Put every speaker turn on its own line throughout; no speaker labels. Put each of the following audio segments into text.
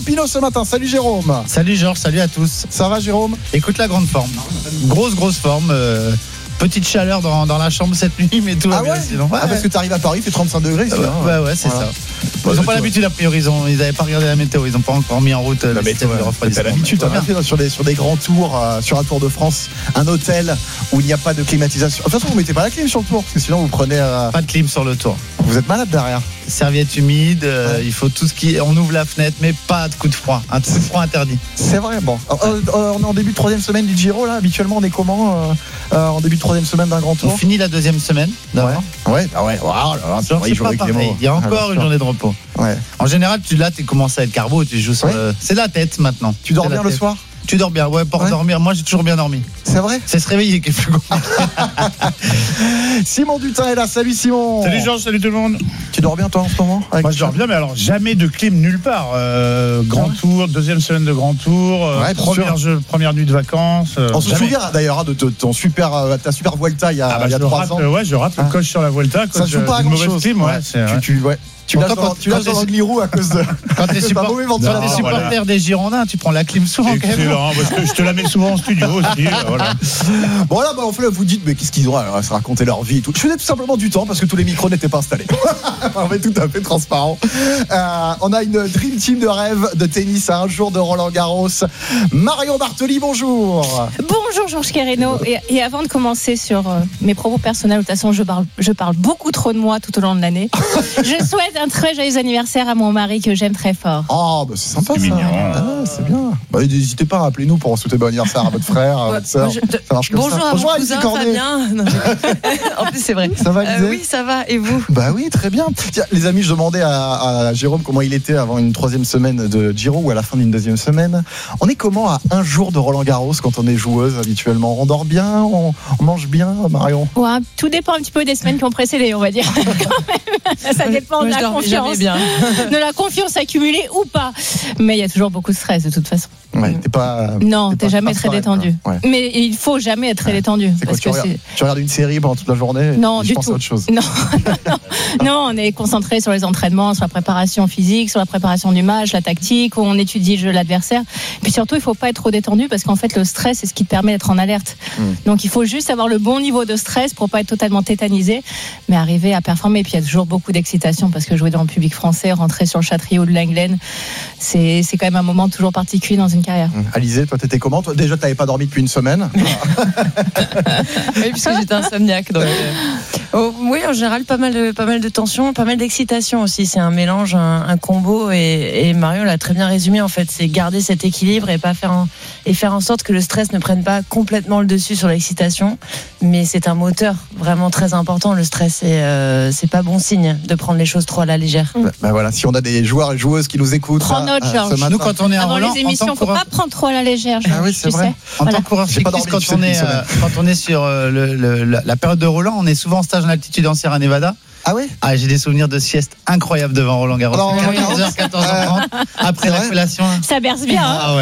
Pinot ce matin. Salut Jérôme.
Salut Georges, salut à tous.
Ça va Jérôme?
Écoute la grande forme. Grosse forme. Petite chaleur dans la chambre cette nuit, mais tout va bien sinon. Ouais.
Parce que tu arrives à Paris, il fait 35 degrés ici.
Ouais, c'est ça. Ils n'ont pas l'habitude, a priori. Ils n'avaient pas regardé la météo. Ils n'ont pas encore mis en route le système de refroidissement.
T'as l'habitude, t'as bien fait sur des grands tours, sur un Tour de France, un hôtel où il n'y a pas de climatisation. De toute façon, vous mettez pas la clim sur le tour, parce que sinon vous prenez.
Pas de clim sur le tour.
Vous êtes malade derrière.
Serviette humide, il faut tout ce qui. On ouvre la fenêtre, mais pas de coup de froid. Un coup de froid interdit.
C'est vrai, bon. On est en début de 3e semaine du Giro, là. Habituellement, on est comment en début de 3e semaine d'un grand tour?
On finit la 2e semaine d'avant.
Ouais. Wow,
c'est pas pareil. Il y a encore une journée de repos.
Ouais.
En général, tu commences à être carbo, tu joues sur c'est la tête maintenant.
Tu dors bien le soir?
Tu dors bien, pour dormir. Moi, j'ai toujours bien dormi.
C'est vrai?
C'est se réveiller qui est plus compliqué.
Simon Dutin est là. Salut Simon.
Salut Georges, salut tout le monde.
Tu dors bien toi en ce moment?
Moi je dors bien, mais alors jamais de clim nulle part. Grand tour, 2e semaine de grand tour, première nuit de vacances.
On se souvient d'ailleurs de ton ta super Vuelta il y a 3 ans.
Je rate le coche sur la Vuelta.
Ça joue pas à grand chose. Tu lâches dans l'Angliru à cause de.
Quand t'es supporter des Girondins, tu prends la clim souvent.
Excellent, parce que je te la mets souvent en studio aussi. Voilà.
Bon là, en fait, vous dites, mais qu'est-ce qu'ils ont à se raconter leur vie et tout. Je faisais tout simplement du temps parce que tous les micros n'étaient pas installés. On est tout à fait transparent. On a une Dream Team de rêve de tennis à un jour de Roland Garros. Marion Bartoli, bonjour.
Bonjour Georges Quereno. Et avant de commencer sur mes propos personnels, de toute façon, je parle beaucoup trop de moi tout au long de l'année. Je souhaite un très joyeux anniversaire à mon mari que j'aime très fort.
Oh, bah c'est sympa,
c'est
ça.
Mignon.
C'est bien. N'hésitez pas à appeler nous pour souhaiter bon anniversaire à votre frère, à votre sœur. Ça marche comme
bonjour
ça.
À mon cousin Fabien. En plus, c'est vrai.
Ça va,
oui, ça va. Et vous?
Bah oui, très bien. Tiens, les amis, je demandais à Jérôme comment il était avant une 3e semaine de Giro ou à la fin d'une 2e semaine. On est comment à un jour de Roland Garros quand on est joueuse habituellement? On dort bien? On mange bien, Marion?
Ouais, tout dépend un petit peu des semaines qui ont précédé, on va dire. Quand même. Ça dépend de la confiance. De la confiance accumulée ou pas. Mais il y a toujours beaucoup de stress de toute façon.
Ouais,
t'es jamais très détendu. Ouais. Mais il faut jamais être très détendu.
Parce que tu regardes une série pendant toute la journée?
Non, du tout.
À autre chose.
Non, on est concentré sur les entraînements, sur la préparation physique, sur la préparation du match, la tactique, où on étudie le jeu de l'adversaire. Puis surtout, il faut pas être trop détendu parce qu'en fait, le stress, c'est ce qui te permet d'être en alerte. Donc, il faut juste avoir le bon niveau de stress pour pas être totalement tétanisé, mais arriver à performer. Et puis, il y a toujours beaucoup d'excitation parce que jouer dans le public français, rentrer sur le Châtriot de Langlaine, c'est quand même un moment toujours particulier dans une carrière.
Alizé, toi, t'étais comment? Toi, déjà, t'avais pas dormi depuis une semaine?
Oui, puisque j'étais insomniaque. Donc, oui, en général, pas mal de tension, pas mal d'excitation aussi. C'est un mélange, un combo. Et Marion l'a très bien résumé, en fait. C'est garder cet équilibre et faire en sorte que le stress ne prenne pas complètement le dessus sur l'excitation. Mais c'est un moteur vraiment très important, le stress. Et c'est pas bon signe de prendre les choses trop à la légère.
Bah voilà, si on a des joueurs et joueuses qui nous écoutent.
Prends note, Georges.
Nous, quand on est
avant les émissions, faut pas prendre trop à la légère.
Oui, c'est vrai.
En tant que coureur cycliste, quand on est sur la période de Roland, on est souvent en stage en altitude en Sierra Nevada.
Ah oui?
J'ai des souvenirs de sieste incroyables devant Roland Garros. 14h, 14h30, après la collation.
Ça berce bien.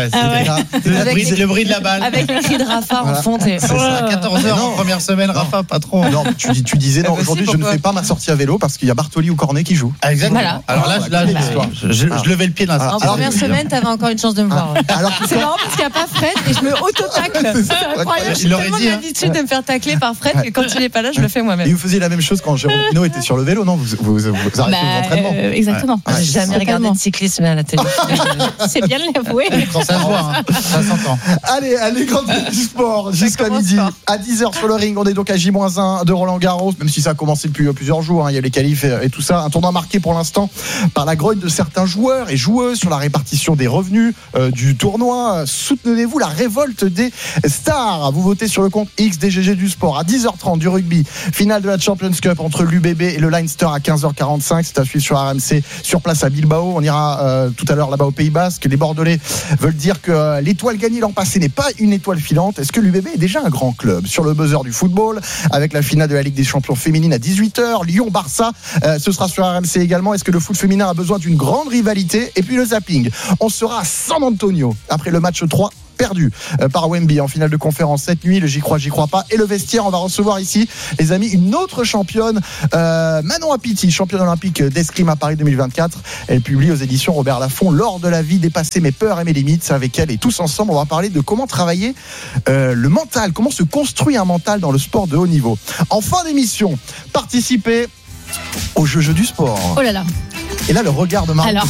Le bruit de la balle.
Avec le cri de Rafa en fond.
C'est ça, 14h en première semaine, Rafa, pas trop.
Non, tu disais, non, aujourd'hui, je ne fais pas ma sortie à vélo parce qu'il y a Bartoli ou Cornet qui joue.
Exactement. Voilà. Alors là, je levais le pied dans la
En première semaine, t'avais encore une chance de me voir. C'est marrant parce qu'il n'y a pas Fred et je me auto-tacle. C'est incroyable. J'ai tellement l'habitude de me faire tacler par Fred que quand il n'est pas là, je le fais moi-même.
Et vous faisiez la même chose quand Jérôme Pinot était sur le vélo, non? Vous arrêtez vos entraînements.
Exactement.
J'ai jamais regardé de cyclisme à la télé.
C'est bien de l'avouer.
Quand ça se voit, ça s'entend.
Allez, grand du sport jusqu'à midi. À 10h sur le ring, on est donc à J-1 de Roland Garros, même si ça a commencé depuis plusieurs jours. Il y a les qualifs et tout ça. Un tournoi marqué pour l'instant par la grogne de certains joueurs et joueuses sur la répartition des revenus du tournoi. Soutenez-vous la révolte des stars. Vous votez sur le compte XDGG du sport. À 10h30 du rugby, finale de la Champions Cup entre l'UBB et le Leinster à 15h45. C'est à suivre sur RMC, sur place à Bilbao. On ira tout à l'heure là-bas au Pays Basque. Les Bordelais veulent dire que l'étoile gagnée l'an passé n'est pas une étoile filante. Est-ce que l'UBB est déjà un grand club? Sur le buzzer du football, avec la finale de la Ligue des Champions féminine à 18h, Lyon-Barça, ce sera sur RMC également. Est-ce que le foot féminin a besoin d'une grande rivalité? Et puis le zapping, on sera à San Antonio après le match 3 perdu par Wemby en finale de conférence cette nuit. Le j'y crois pas. Et le vestiaire, on va recevoir ici, les amis, une autre championne, Manon Apiti, championne olympique d'escrime à Paris 2024. Elle publie aux éditions Robert Laffont Lors de la vie, dépasser mes peurs et mes limites. C'est avec elle et tous ensemble, on va parler de comment travailler le mental, comment se construit un mental dans le sport de haut niveau. En fin d'émission, participez au jeu du sport.
Oh là là.
Et là, le regard de Marc.
Alors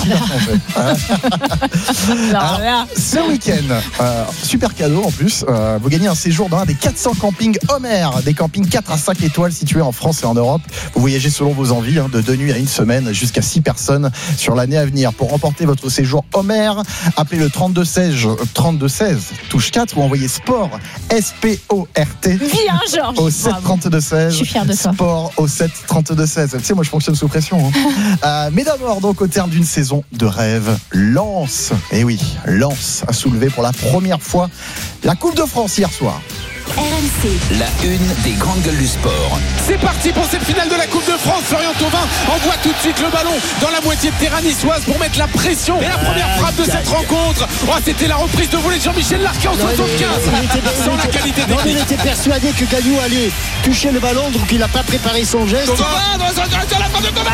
là.
Ce week-end, super cadeau en plus. Vous gagnez un séjour dans un des 400 campings Homer, des campings 4 à 5 étoiles situés en France et en Europe. Vous voyagez selon vos envies, de 2 nuits à 1 semaine, jusqu'à 6 personnes sur l'année à venir. Pour remporter votre séjour Homer, appelez le 3216 touche 4 ou envoyez sport S-P-O-R-T
Bien, Georges.
au 73216.
Je suis fière de toi.
Sport au 73216. Tu sais, moi je fonctionne sous pression. Mais d'abord, donc au terme d'une saison de rêve, Lens, Lens a soulevé pour la première fois la Coupe de France hier soir.
RMC. La une des grandes gueules du sport.
C'est parti pour cette finale de la Coupe de France. Florian Thauvin envoie tout de suite le ballon dans la moitié de terrain niçoise pour mettre la pression. Et la première frappe de cette rencontre, c'était la reprise de volée de Jean-Michel Larquet en 75. Sans la qualité technique.
Il était persuadé que Gaillou allait toucher le ballon, donc il n'a pas préparé son geste.
Thauvin dans la frappe de Thauvin.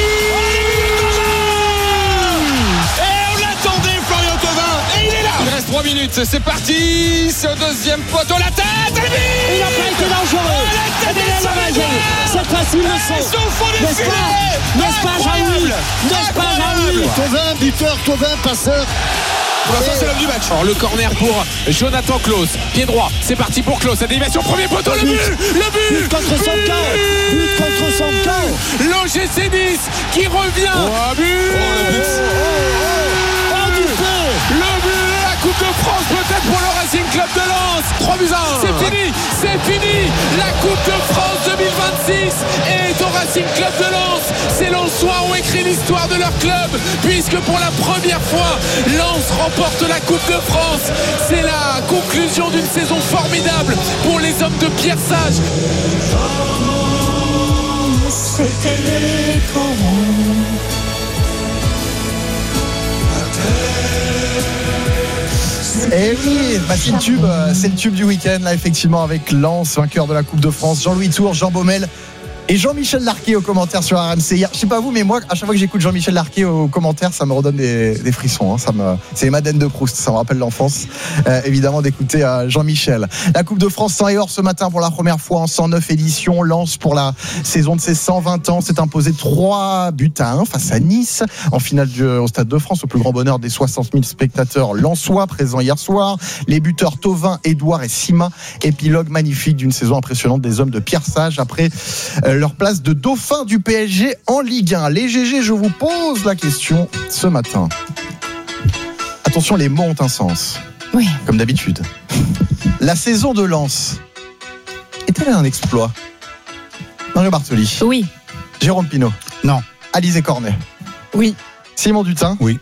Et il est là. Il reste 3 minutes, c'est parti. C'est au deuxième poteau, la tête.
Il n'a pas été dangereux. Cette fois-ci, il le sent. N'est-ce pas Jean-Louis Thauvin, buteur, Thauvin, passeur.
C'est l'homme du match. Alors, le corner pour Jonathan Claus. Pied droit, c'est parti pour Claus. La déviation, premier poteau, le but.
But contre son camp.
L'OGC Nice qui revient. Le but de la Coupe de France, peut-être pour le Racing Club de Lens. 3-1. C'est fini. La Coupe de France 2026 est au Racing Club de Lens. Ces Lensois ont écrit l'histoire de leur club, puisque pour la première fois, Lens remporte la Coupe de France. C'est la conclusion d'une saison formidable pour les hommes de Pierre Sage.
Et oui, c'est le tube du week-end là, effectivement, avec Lens, vainqueur de la Coupe de France, Jean-Louis Tour, Jean Baumel et Jean-Michel Larquet aux commentaires sur RMC hier. Je sais pas vous, mais moi, à chaque fois que j'écoute Jean-Michel Larquet aux commentaires, ça me redonne des frissons. C'est Madeleine de Proust, ça me rappelle l'enfance, évidemment, d'écouter Jean-Michel. La Coupe de France sans et hors ce matin pour la première fois en 109 éditions. Lens, pour la saison de ses 120 ans, s'est imposé 3-1 face à Nice en finale au Stade de France, au plus grand bonheur des 60 000 spectateurs lensois présents hier soir. Les buteurs Thauvin, Edouard et Sima. Épilogue magnifique d'une saison impressionnante des hommes de Pierre Sage après leur place de dauphin du PSG en Ligue 1. Les GG, je vous pose la question ce matin. Attention, les mots ont un sens.
Oui.
Comme d'habitude. La saison de Lens est-elle un exploit? Mario Bartoli.
Oui.
Jérôme Pinault.
Non.
Alizé Cornet.
Oui.
Simon Dutin.
Oui.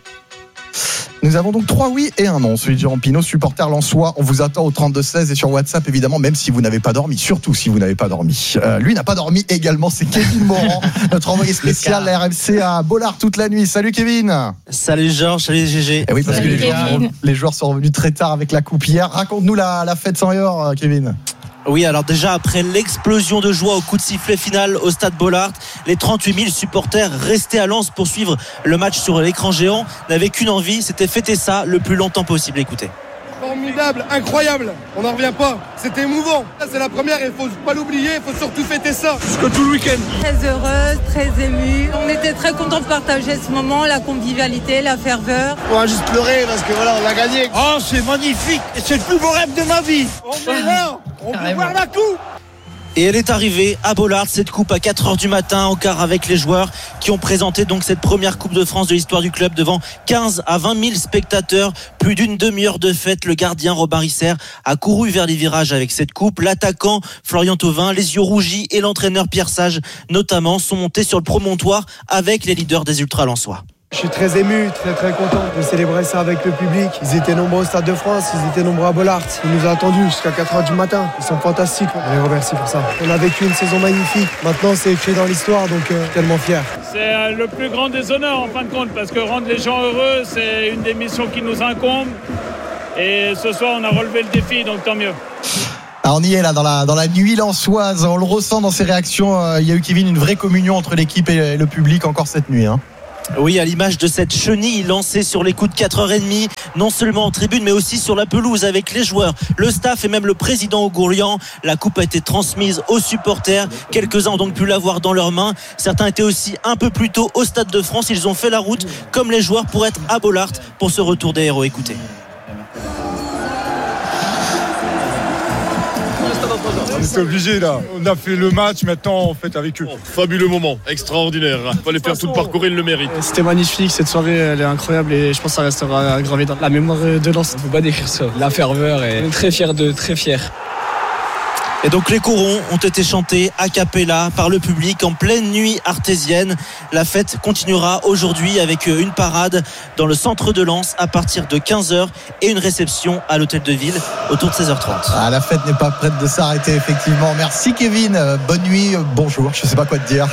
Nous avons donc 3 oui et un non. Celui de Jérôme Pinault, supporter lensois. On vous attend au 32-16 et sur WhatsApp, évidemment, même si vous n'avez pas dormi. Surtout si vous n'avez pas dormi. Lui n'a pas dormi également. C'est Kevin Morand, notre envoyé spécial de la RMC à Bollard toute la nuit. Salut Kevin.
Salut Georges, salut GG.
Et oui, parce
Salut
que les joueurs sont revenus très tard avec la coupe hier. Raconte-nous la fête sans et hors, Kevin.
Oui, alors déjà après l'explosion de joie au coup de sifflet final au stade Bollard, les 38 000 supporters restés à Lens pour suivre le match sur l'écran géant n'avaient qu'une envie, c'était fêter ça le plus longtemps possible. Écoutez.
Formidable, incroyable, on n'en revient pas, c'était émouvant. Là, c'est la première et il ne faut pas l'oublier, il faut surtout fêter ça jusqu'à tout le week-end.
Très heureuse, très émue. On était très contents de partager ce moment, la convivialité, la ferveur.
On va juste pleurer parce que voilà, on a gagné.
Oh, c'est magnifique. C'est le plus beau rêve de ma vie.
On est là, on veut voir la coupe.
Et elle est arrivée à Bollard, cette coupe à 4h du matin, au quart avec les joueurs qui ont présenté donc cette première Coupe de France de l'histoire du club devant 15 à 20 000 spectateurs. Plus d'une demi-heure de fête, le gardien Robin Risser a couru vers les virages avec cette coupe. L'attaquant Florian Thauvin, les yeux rougis, et l'entraîneur Pierre Sage notamment sont montés sur le promontoire avec les leaders des ultras lensois.
Je suis très ému, très content de célébrer ça avec le public. Ils étaient nombreux au Stade de France, ils étaient nombreux à Bollard. Ils nous ont attendus jusqu'à 4h du matin. Ils sont fantastiques, on les remercie pour ça. On a vécu une saison magnifique. Maintenant, c'est écrit dans l'histoire, donc tellement fier.
C'est le plus grand des honneurs en fin de compte, parce que rendre les gens heureux, c'est une des missions qui nous incombe. Et ce soir, on a relevé le défi, donc tant mieux.
On y est là dans la nuit lensoise, on le ressent dans ses réactions. Il y a eu, Kevin, une vraie communion entre l'équipe et le public encore cette nuit.
Oui, à l'image de cette chenille lancée sur les coups de 4h30, non seulement en tribune mais aussi sur la pelouse avec les joueurs, le staff et même le président Ogourlian. La coupe a été transmise aux supporters. Quelques-uns ont donc pu l'avoir dans leurs mains. Certains étaient aussi un peu plus tôt au Stade de France. Ils ont fait la route comme les joueurs pour être à Bollaert pour ce retour des héros. Écoutez.
On était obligé là. On a fait le match, maintenant on fait avec eux.
Fabuleux moment, extraordinaire. Il fallait faire tout le parcours, il le mérite.
C'était magnifique, cette soirée elle est incroyable et je pense que ça restera gravé dans la mémoire de Lens. On ne peut pas décrire ça. La ferveur est très fier d'eux, très fier.
Et donc les corons ont été chantés a cappella par le public en pleine nuit artésienne. La fête continuera aujourd'hui avec une parade dans le centre de Lens à partir de 15h et une réception à l'hôtel de ville autour de 16h30.
La fête n'est pas prête de s'arrêter, effectivement. Merci Kevin, bonne nuit, bonjour, je ne sais pas quoi te dire.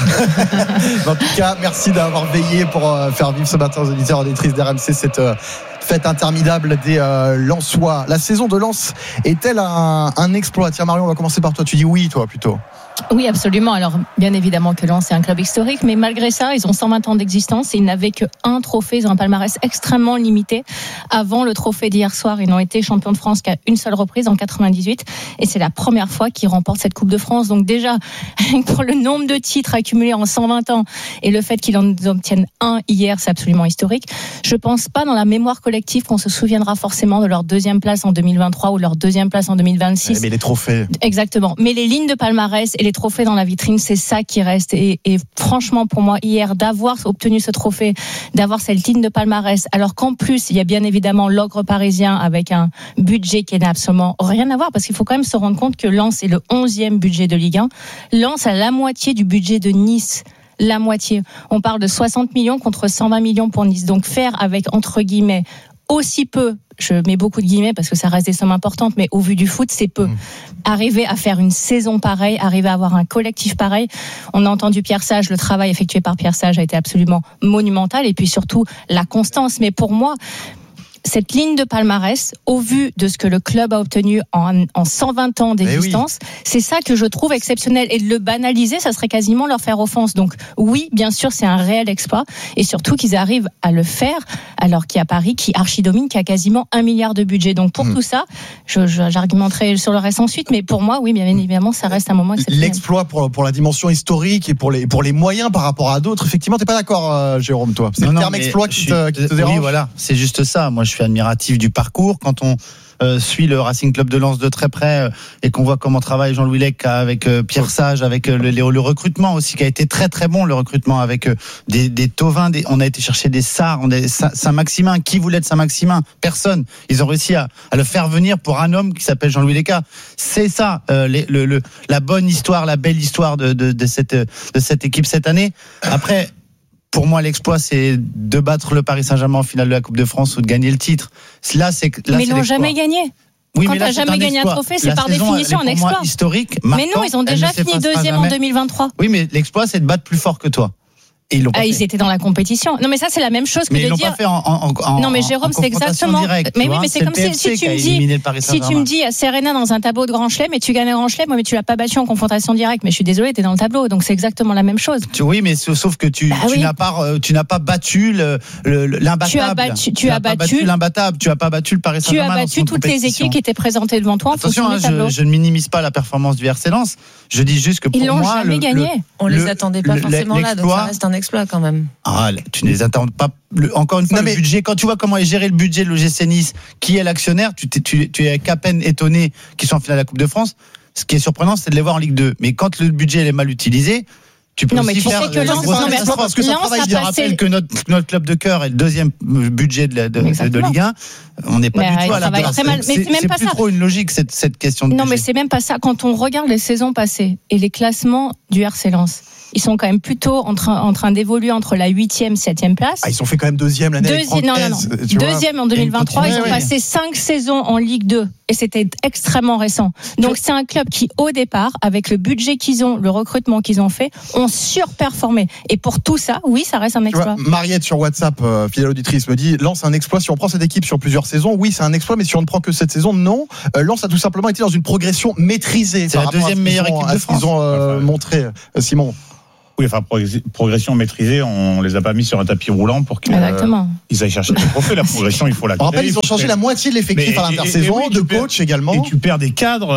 En tout cas, merci d'avoir veillé pour faire vivre ce matin aux auditeurs et auditrices d'RMC cette fête interminable des Lensois. La saison de Lens est-elle un exploit? Tiens Marion, on va commencer par toi. Tu dis oui, toi plutôt.
Oui, absolument. Alors, bien évidemment que Lens est un club historique, mais malgré ça, ils ont 120 ans d'existence et ils n'avaient qu'un trophée. Ils ont un palmarès extrêmement limité. Avant le trophée d'hier soir, ils n'ont été champions de France qu'à une seule reprise en 98 et c'est la première fois qu'ils remportent cette Coupe de France. Donc déjà, pour le nombre de titres accumulés en 120 ans et le fait qu'ils en obtiennent un hier, c'est absolument historique. Je pense pas dans la mémoire collective qu'on se souviendra forcément de leur deuxième place en 2023 ou leur deuxième place en 2026.
Mais les trophées.
Exactement. Mais les lignes de palmarès et les trophées dans la vitrine, c'est ça qui reste. Et franchement, pour moi, hier, d'avoir obtenu ce trophée, d'avoir cette ligne de palmarès, alors qu'en plus, il y a bien évidemment l'ogre parisien avec un budget qui n'a absolument rien à voir, parce qu'il faut quand même se rendre compte que Lens est le 11e budget de Ligue 1. Lens a la moitié du budget de Nice. La moitié. On parle de 60 millions contre 120 millions pour Nice. Donc faire avec, entre guillemets, aussi peu, je mets beaucoup de guillemets parce que ça reste des sommes importantes, mais au vu du foot, c'est peu. Arriver à faire une saison pareille, arriver à avoir un collectif pareil. On a entendu Pierre Sage, le travail effectué par Pierre Sage a été absolument monumental, et puis surtout la constance. Mais pour moi, cette ligne de palmarès, au vu de ce que le club a obtenu en 120 ans d'existence, c'est ça que je trouve exceptionnel. Et de le banaliser, ça serait quasiment leur faire offense. Donc oui, bien sûr, c'est un réel exploit. Et surtout qu'ils arrivent à le faire, alors qu'il y a Paris qui archidomine, qui a quasiment 1 milliard de budget. Donc pour tout ça, j'argumenterai sur le reste ensuite. Mais pour moi, oui, bien évidemment, ça reste un moment exceptionnel.
L'exploit pour la dimension historique et pour les moyens par rapport à d'autres. Effectivement, t'es pas d'accord, Jérôme, toi? C'est le terme exploit qui te dérange?
Oui, voilà, c'est juste ça. Moi, je suis admiratif du parcours. Quand on suit le Racing Club de Lens de très près et qu'on voit comment travaille Jean-Louis Lec avec Pierre Sage, avec le recrutement aussi qui a été très très bon, le recrutement avec des Thauvin, on a été chercher des Sarr, Saint-Maximin. Qui voulait de Saint-Maximin? Personne. Ils ont réussi à le faire venir pour un homme qui s'appelle Jean-Louis Leca. C'est ça la bonne histoire, la belle histoire de cette équipe cette année. Après, pour moi, l'exploit, c'est de battre le Paris Saint-Germain en finale de la Coupe de France ou de gagner le titre.
Mais ils n'ont jamais gagné.
Oui,
quand tu n'as jamais gagné un trophée, c'est par définition un exploit.
Historique,
mais non, ils ont déjà fini deuxième en 2023.
Oui, mais l'exploit, c'est de battre plus fort que toi. Et
ils étaient dans la compétition. Non, mais ça, c'est la même chose que
mais
de
ils
dire.
Pas fait non,
mais Jérôme, c'est exactement.
Directe,
mais oui, mais c'est comme si tu me dis à Serena dans un tableau de Grand Chelem, et tu gagnes un Grand Chelem, mais tu l'as pas battu en confrontation directe. Mais je suis désolée, t'es dans le tableau, donc c'est exactement la même chose.
Oui, mais sauf que tu n'as pas battu l'imbattable. Tu as battu l'imbattable. Tu as pas battu le Paris Saint-Germain.
Tu as battu toutes les équipes qui étaient présentées devant toi en fonction du tableau.
Je ne minimise pas la performance du RC Lens. Je dis juste que pour moi,
ils l'ont jamais gagné.
On les attendait pas forcément là, donc ça reste un exploit quand même.
Tu ne les attends pas. Encore une fois, le budget, quand tu vois comment est géré le budget de l'OGC Nice, qui est l'actionnaire, tu es qu'à peine étonné qu'ils soient en finale de la Coupe de France. Ce qui est surprenant, c'est de les voir en Ligue 2. Mais quand le budget est mal utilisé, tu peux aussi faire
que Lens,
parce que ça travaille. Je rappelle que notre club de cœur est le deuxième budget de Ligue 1. On n'est pas du tout à la base. C'est plus trop une logique cette question de budget.
Non, mais c'est même pas ça. Quand on regarde les saisons passées et les classements du RC Lens, ils sont quand même plutôt en train d'évoluer entre la 8e, 7e place.
Ils sont fait quand même deuxième l'année avec Franck Hez,
deuxième en 2023, ils ont passé 5 saisons en Ligue 2 et c'était extrêmement récent. Donc c'est un club qui au départ, avec le budget qu'ils ont, le recrutement qu'ils ont fait, ont surperformé. Et pour tout ça, oui, ça reste un exploit.
Mariette sur WhatsApp, fidèle auditrice, me dit Lens, un exploit. Si on prend cette équipe sur plusieurs saisons, oui, c'est un exploit, mais si on ne prend que cette saison, non. Lens a tout simplement été dans une progression maîtrisée.
C'est la deuxième meilleure équipe de France.
Ils ont montré, Simon.
Oui, enfin, progression maîtrisée, on les a pas mis sur un tapis roulant pour qu'ils aillent chercher des trophées. La progression, il faut la créer.
On rappelle, ils ont changé la moitié de l'effectif à l'intersaison, de coach également.
Et tu perds des cadres,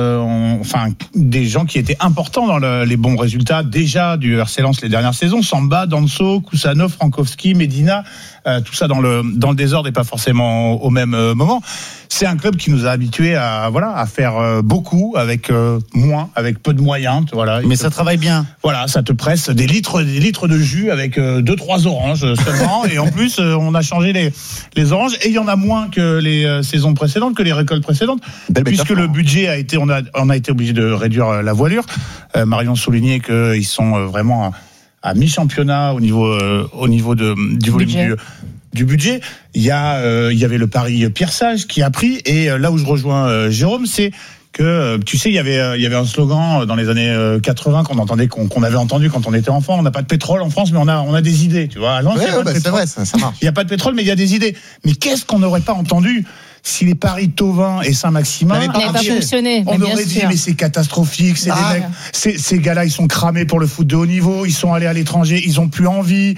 des gens qui étaient importants dans les bons résultats déjà du RC Lens les dernières saisons. Samba, Danso, Kusano, Frankowski, Medina, tout ça dans le désordre et pas forcément au même moment. C'est un club qui nous a habitués à faire beaucoup avec moins, avec peu de moyens. Voilà.
Mais ça travaille bien.
Voilà, ça te presse des litres de jus avec 2-3 oranges seulement. Et en plus, on a changé les oranges et il y en a moins que les saisons précédentes, que les récoltes précédentes, puisque le budget a été, on a été obligé de réduire la voilure. Marion soulignait qu'ils sont vraiment à mi-championnat au niveau du volume du budget. Il y avait le pari Pierre Sage qui a pris, et là où je rejoins Jérôme, c'est que tu sais, il y avait un slogan dans les années 80 qu'on avait entendu quand on était enfant. On n'a pas de pétrole en France, mais on a des idées, tu vois.
C'est vrai, ça marche.
Il n'y a pas de pétrole, mais il y a des idées. Mais qu'est-ce qu'on n'aurait pas entendu si les paris Thauvin et Saint-Maximin
n'avaient pas fonctionné?
On aurait dit mais c'est catastrophique, c'est des mecs, ces gars-là ils sont cramés pour le foot de haut niveau, ils sont allés à l'étranger, ils ont plus envie,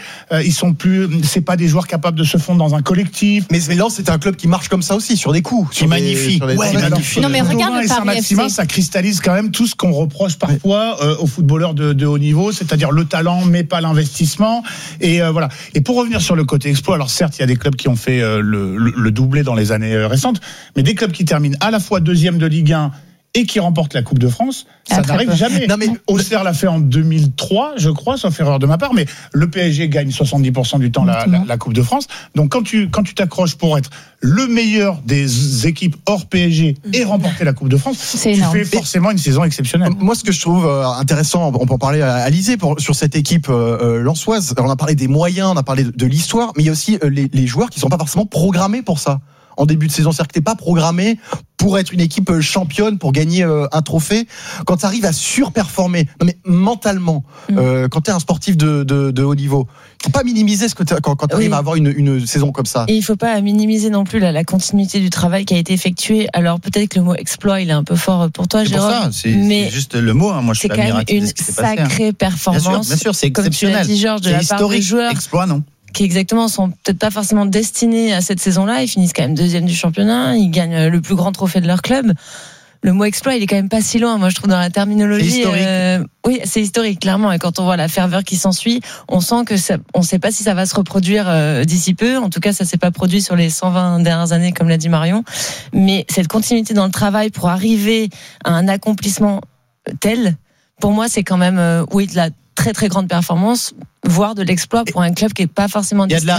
c'est pas des joueurs capables de se fondre dans un collectif.
Mais Lens c'est un club qui marche comme ça aussi sur des coups,
c'est magnifique.
Magnifique. Non mais regarde le Paris
Saint-Maximin, ça cristallise quand même tout ce qu'on reproche parfois aux footballeurs de haut niveau, c'est-à-dire le talent mais pas l'investissement. Et voilà. Et pour revenir sur le côté exploit, alors certes il y a des clubs qui ont fait le doublé dans les années récentes, mais des clubs qui terminent à la fois deuxième de Ligue 1 et qui remportent la Coupe de France, ça n'arrive jamais. Auxerre l'a fait en 2003, je crois, sauf erreur de ma part, mais le PSG gagne 70% du temps la Coupe de France. Donc quand tu t'accroches pour être le meilleur des équipes hors PSG et remporter la Coupe de France, tu fais forcément une saison exceptionnelle.
Moi, ce que je trouve intéressant, on peut en parler à Alizé sur cette équipe lensoise. On a parlé des moyens, on a parlé de l'histoire, mais il y a aussi les joueurs qui sont pas forcément programmés pour ça. En début de saison, c'est-à-dire que t'es pas programmé pour être une équipe championne, pour gagner un trophée. Quand tu arrives à surperformer, non mais mentalement, quand t'es un sportif de haut niveau, faut pas minimiser quand t'arrives à avoir une saison comme ça.
Et il faut pas minimiser non plus la continuité du travail qui a été effectué. Alors peut-être que le mot exploit, il est un peu fort pour toi, Jérôme.
Pour ça, c'est juste le mot. Moi, je suis admiratif de ce qui s'est passé.
C'est quand même une sacrée performance.
Bien sûr, c'est exceptionnel.
Comme tu l'as dit, Georges, de la part des joueurs.
Exploit, non.
Qui exactement sont peut-être pas forcément destinés à cette saison-là. Ils finissent quand même deuxième du championnat. Ils gagnent le plus grand trophée de leur club. Le mot exploit, il est quand même pas si loin. Moi, je trouve dans la terminologie.
C'est historique.
Oui, c'est historique, clairement. Et quand on voit la ferveur qui s'ensuit, on sent que on sait pas si ça va se reproduire d'ici peu. En tout cas, ça s'est pas produit sur les 120 dernières années, comme l'a dit Marion. Mais cette continuité dans le travail pour arriver à un accomplissement tel, pour moi, c'est quand même, de la très très grande performance, voire de l'exploit pour un club qui est pas forcément destiné.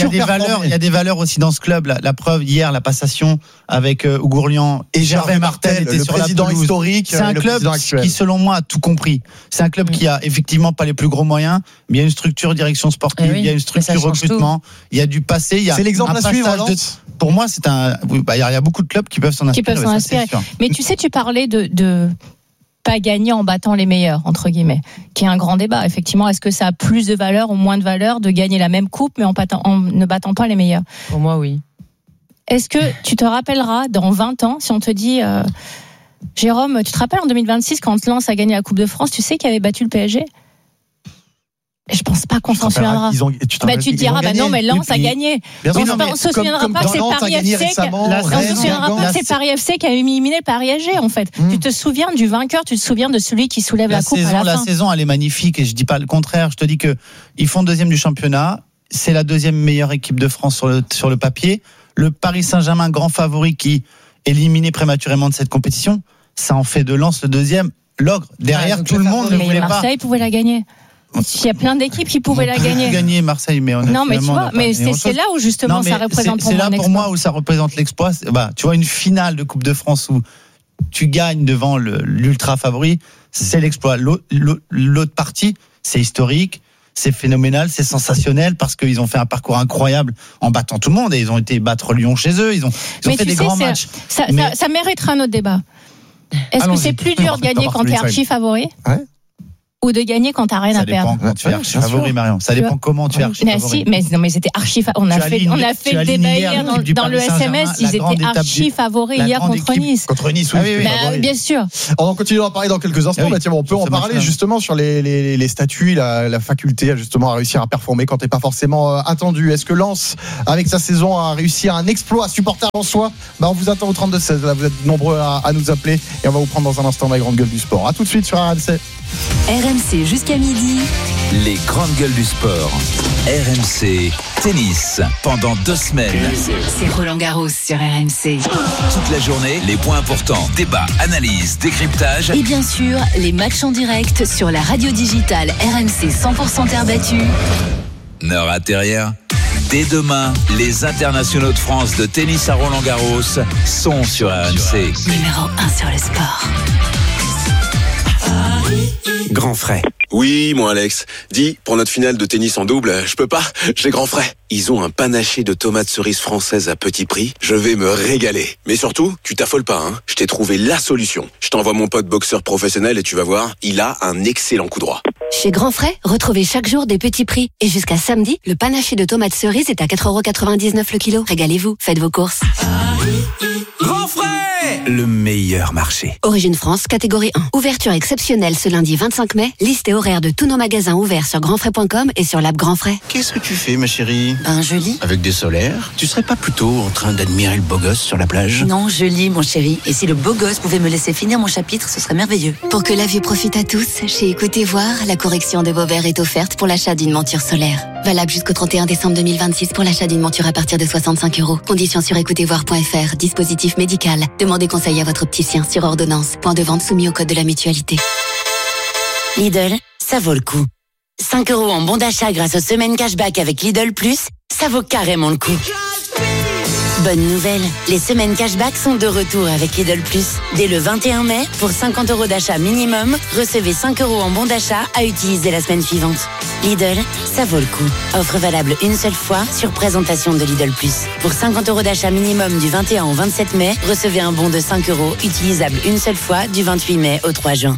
Il y a des valeurs aussi dans ce club. La preuve hier, la passation avec Ougourlian et Gervais Martel était
le
sur
président
la pelouse.
Historique.
C'est un club qui, selon moi, a tout compris. C'est un club qui a effectivement pas les plus gros moyens, mais il y a une structure direction sportive, il y a une structure recrutement, il y a du passé.
C'est l'exemple à suivre.
Pour moi, il y a beaucoup de clubs qui peuvent s'en inspirer.
Mais tu sais, tu parlais de pas gagner en battant les meilleurs, entre guillemets, qui est un grand débat. Effectivement, est-ce que ça a plus de valeur ou moins de valeur de gagner la même coupe, mais en ne battant pas les meilleurs?
Pour moi, oui.
Est-ce que tu te rappelleras, dans 20 ans, si on te dit... Jérôme, tu te rappelles en 2026, quand Lens a gagné la Coupe de France, tu sais qui avait battu le PSG? Je pense pas qu'on s'en souviendra. Tu te diras, non, mais Lens a gagné. On se souviendra pas que c'est Paris FC qui a éliminé Paris SG, en fait. Tu te souviens du vainqueur, tu te souviens de celui qui soulève la coupe à la fin.
La saison, elle est magnifique, et je dis pas le contraire. Je te dis que ils font deuxième du championnat. C'est la deuxième meilleure équipe de France sur le papier. Le Paris Saint-Germain, grand favori, qui est éliminé prématurément de cette compétition, ça en fait de Lens le deuxième. L'ogre. Derrière, tout le monde ne voulait pas.
Marseille pouvait la gagner. Il y a plein d'équipes qui pourraient la gagner.
Gagner Marseille, mais
non, mais tu vois, mais c'est là où justement ça représente
pour moi. C'est là pour moi où ça représente l'exploit. Tu vois, une finale de Coupe de France où tu gagnes devant l'ultra favori, c'est l'exploit. L'autre partie, c'est historique. C'est phénoménal, c'est sensationnel parce qu'ils ont fait un parcours incroyable en battant tout le monde et ils ont été battre Lyon chez eux. Ils ont fait des grands matchs.
Ça mériterait un autre débat. Est-ce que c'est plus dur de gagner quand tu es archi favori ou de gagner quand t'as rien à perdre?
Ça dépend quand tu es archi favori, Marion. Ça dépend comment tu es archi favori.
Mais c'était archi favori. On a fait le débat hier dans le SMS. Ils étaient archi favoris hier contre Nice.
Contre Nice, oui.
Bien sûr.
On continue d'en parler dans quelques instants. On peut en parler justement sur les statuts, la faculté justement à réussir à performer quand t'es pas forcément attendu. Est-ce que Lens, avec sa saison, a réussi un exploit supporter lensois? On vous attend au 32-16. Là, vous êtes nombreux à nous appeler et on va vous prendre dans un instant dans les grandes gueules du sport. À tout de suite sur RMC.
RMC jusqu'à midi.
Les grandes gueules du sport. RMC tennis pendant 2 semaines.
C'est Roland Garros sur RMC.
Toute la journée, les points importants, débats, analyses, décryptage.
Et bien sûr, les matchs en direct sur la radio digitale RMC 100% terre battue.
Ne ratez rien. Dès demain, les internationaux de France de tennis à Roland Garros sont sur RMC.
Numéro 1 sur le sport.
Grand frais. Oui, mon Alex. Dis, pour notre finale de tennis en double, je peux pas, j'ai grand frais. Ils ont un panaché de tomates cerises françaises à petit prix. Je vais me régaler. Mais surtout, tu t'affoles pas, hein. Je t'ai trouvé la solution. Je t'envoie mon pote boxeur professionnel et tu vas voir, il a un excellent coup droit.
Chez Grand Frais, retrouvez chaque jour des petits prix. Et jusqu'à samedi, le panaché de tomates cerises est à 4,99€ le kilo. Régalez-vous, faites vos courses.
Grand Frais, le meilleur marché.
Origine France, catégorie 1. Ouverture exceptionnelle ce lundi 25 mai. Liste et horaire de tous nos magasins ouverts sur grandfrais.com et sur l'app Grand Frais.
Qu'est-ce que tu fais, ma chérie?
Je lis.
Avec des solaires? Tu serais pas plutôt en train d'admirer le beau gosse sur la plage?
Non, je lis, mon chéri. Et si le beau gosse pouvait me laisser finir mon chapitre, ce serait merveilleux. Pour que la vue profite à tous, chez Écoutez Voir, la correction de vos verres est offerte pour l'achat d'une monture solaire. Valable jusqu'au 31 décembre 2026 pour l'achat d'une monture à partir de 65€. Conditions sur écoutezvoir.fr. Dispositif médical. Demandez conseil à votre opticien sur ordonnance. Point de vente soumis au code de la mutualité.
Lidl, ça vaut le coup. 5€ en bon d'achat grâce aux semaines cashback avec Lidl Plus, ça vaut carrément le coup. Bonne nouvelle, les semaines cashback sont de retour avec Lidl Plus. Dès le 21 mai, pour 50€ d'achat minimum, recevez 5€ en bon d'achat à utiliser la semaine suivante. Lidl, ça vaut le coup. Offre valable une seule fois sur présentation de Lidl Plus. Pour 50€ d'achat minimum du 21 au 27 mai, recevez un bon de 5€, utilisable une seule fois du 28 mai au 3 juin.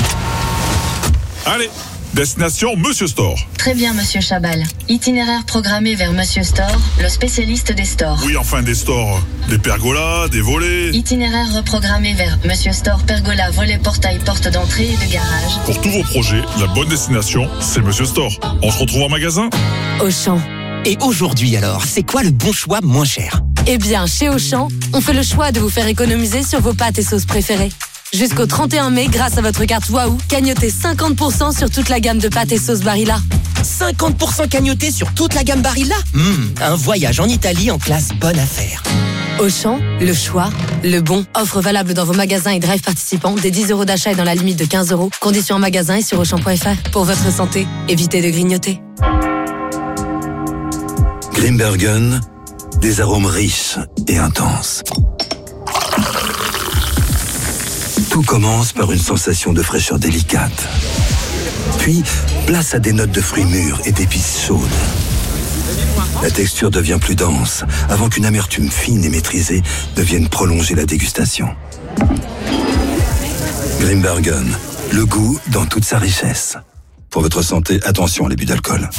Allez, destination Monsieur Store.
Très bien, Monsieur Chabal. Itinéraire programmé vers Monsieur Store, le spécialiste des stores.
Oui, enfin des stores. Des pergolas, des volets.
Itinéraire reprogrammé vers Monsieur Store, pergola, volet, portail, porte d'entrée et de garage.
Pour tous vos projets, la bonne destination, c'est Monsieur Store. On se retrouve en magasin?
Auchan. Et aujourd'hui alors, c'est quoi le bon choix moins cher?
Eh bien, chez Auchan, on fait le choix de vous faire économiser sur vos pâtes et sauces préférées. Jusqu'au 31 mai, grâce à votre carte Waouh, cagnotez 50% sur toute la gamme de pâtes et sauces Barilla.
50% cagnoté sur toute la gamme Barilla? Un voyage en Italie en classe bonne affaire.
Auchan, le choix, le bon. Offre valable dans vos magasins et drive participants. Des 10€ d'achat et dans la limite de 15€. Conditions en magasin et sur Auchan.fr. Pour votre santé, évitez de grignoter.
Grimbergen, des arômes riches et intenses. Tout commence par une sensation de fraîcheur délicate. Puis, place à des notes de fruits mûrs et d'épices chaudes. La texture devient plus dense, avant qu'une amertume fine et maîtrisée ne vienne prolonger la dégustation. Grimbergen, le goût dans toute sa richesse. Pour votre santé, attention à l'abus d'alcool.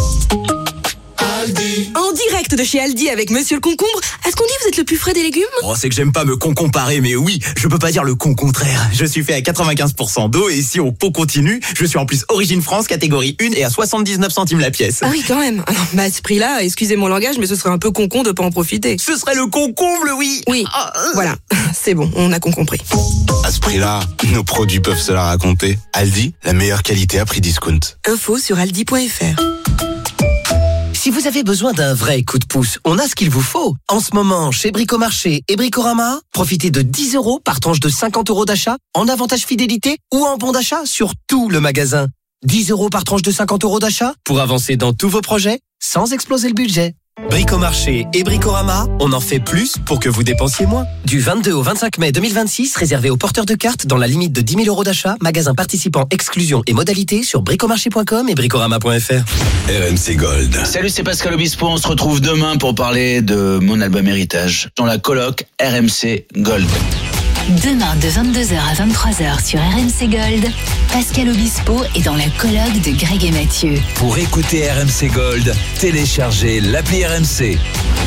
En direct de chez Aldi avec Monsieur le Concombre, est-ce qu'on dit que vous êtes le plus frais des légumes?
Oh, c'est que j'aime pas me comparer, mais oui, je peux pas dire le contraire. Je suis fait à 95% d'eau et si on continue, je suis en plus Origine France, catégorie 1 et à 79 centimes la pièce.
Ah oui, quand même. Alors, à ce prix-là, excusez mon langage, mais ce serait un peu con de pas en profiter.
Ce serait le concomble, oui.
Oui, voilà. C'est bon, on a compris.
À ce prix-là, nos produits peuvent se la raconter. Aldi, la meilleure qualité à prix discount.
Info sur aldi.fr.
Si vous avez besoin d'un vrai coup de pouce, on a ce qu'il vous faut. En ce moment, chez Bricomarché et Bricorama, profitez de 10€ par tranche de 50€ d'achat, en avantage fidélité ou en bon d'achat sur tout le magasin. 10€ par tranche de 50€ d'achat pour avancer dans tous vos projets sans exploser le budget. Bricomarché et Bricorama, on en fait plus pour que vous dépensiez moins. Du 22 au 25 mai 2026, réservé aux porteurs de cartes dans la limite de 10 000 euros d'achat, magasin participant, exclusion et modalités sur bricomarché.com et bricorama.fr.
RMC Gold.
Salut, c'est Pascal Obispo. On se retrouve demain pour parler de mon album Héritage dans la colloque RMC Gold.
Demain de 22h à 23h sur RMC Gold, Pascal Obispo est dans la colloque de Greg et Mathieu.
Pour écouter RMC Gold, téléchargez l'appli RMC.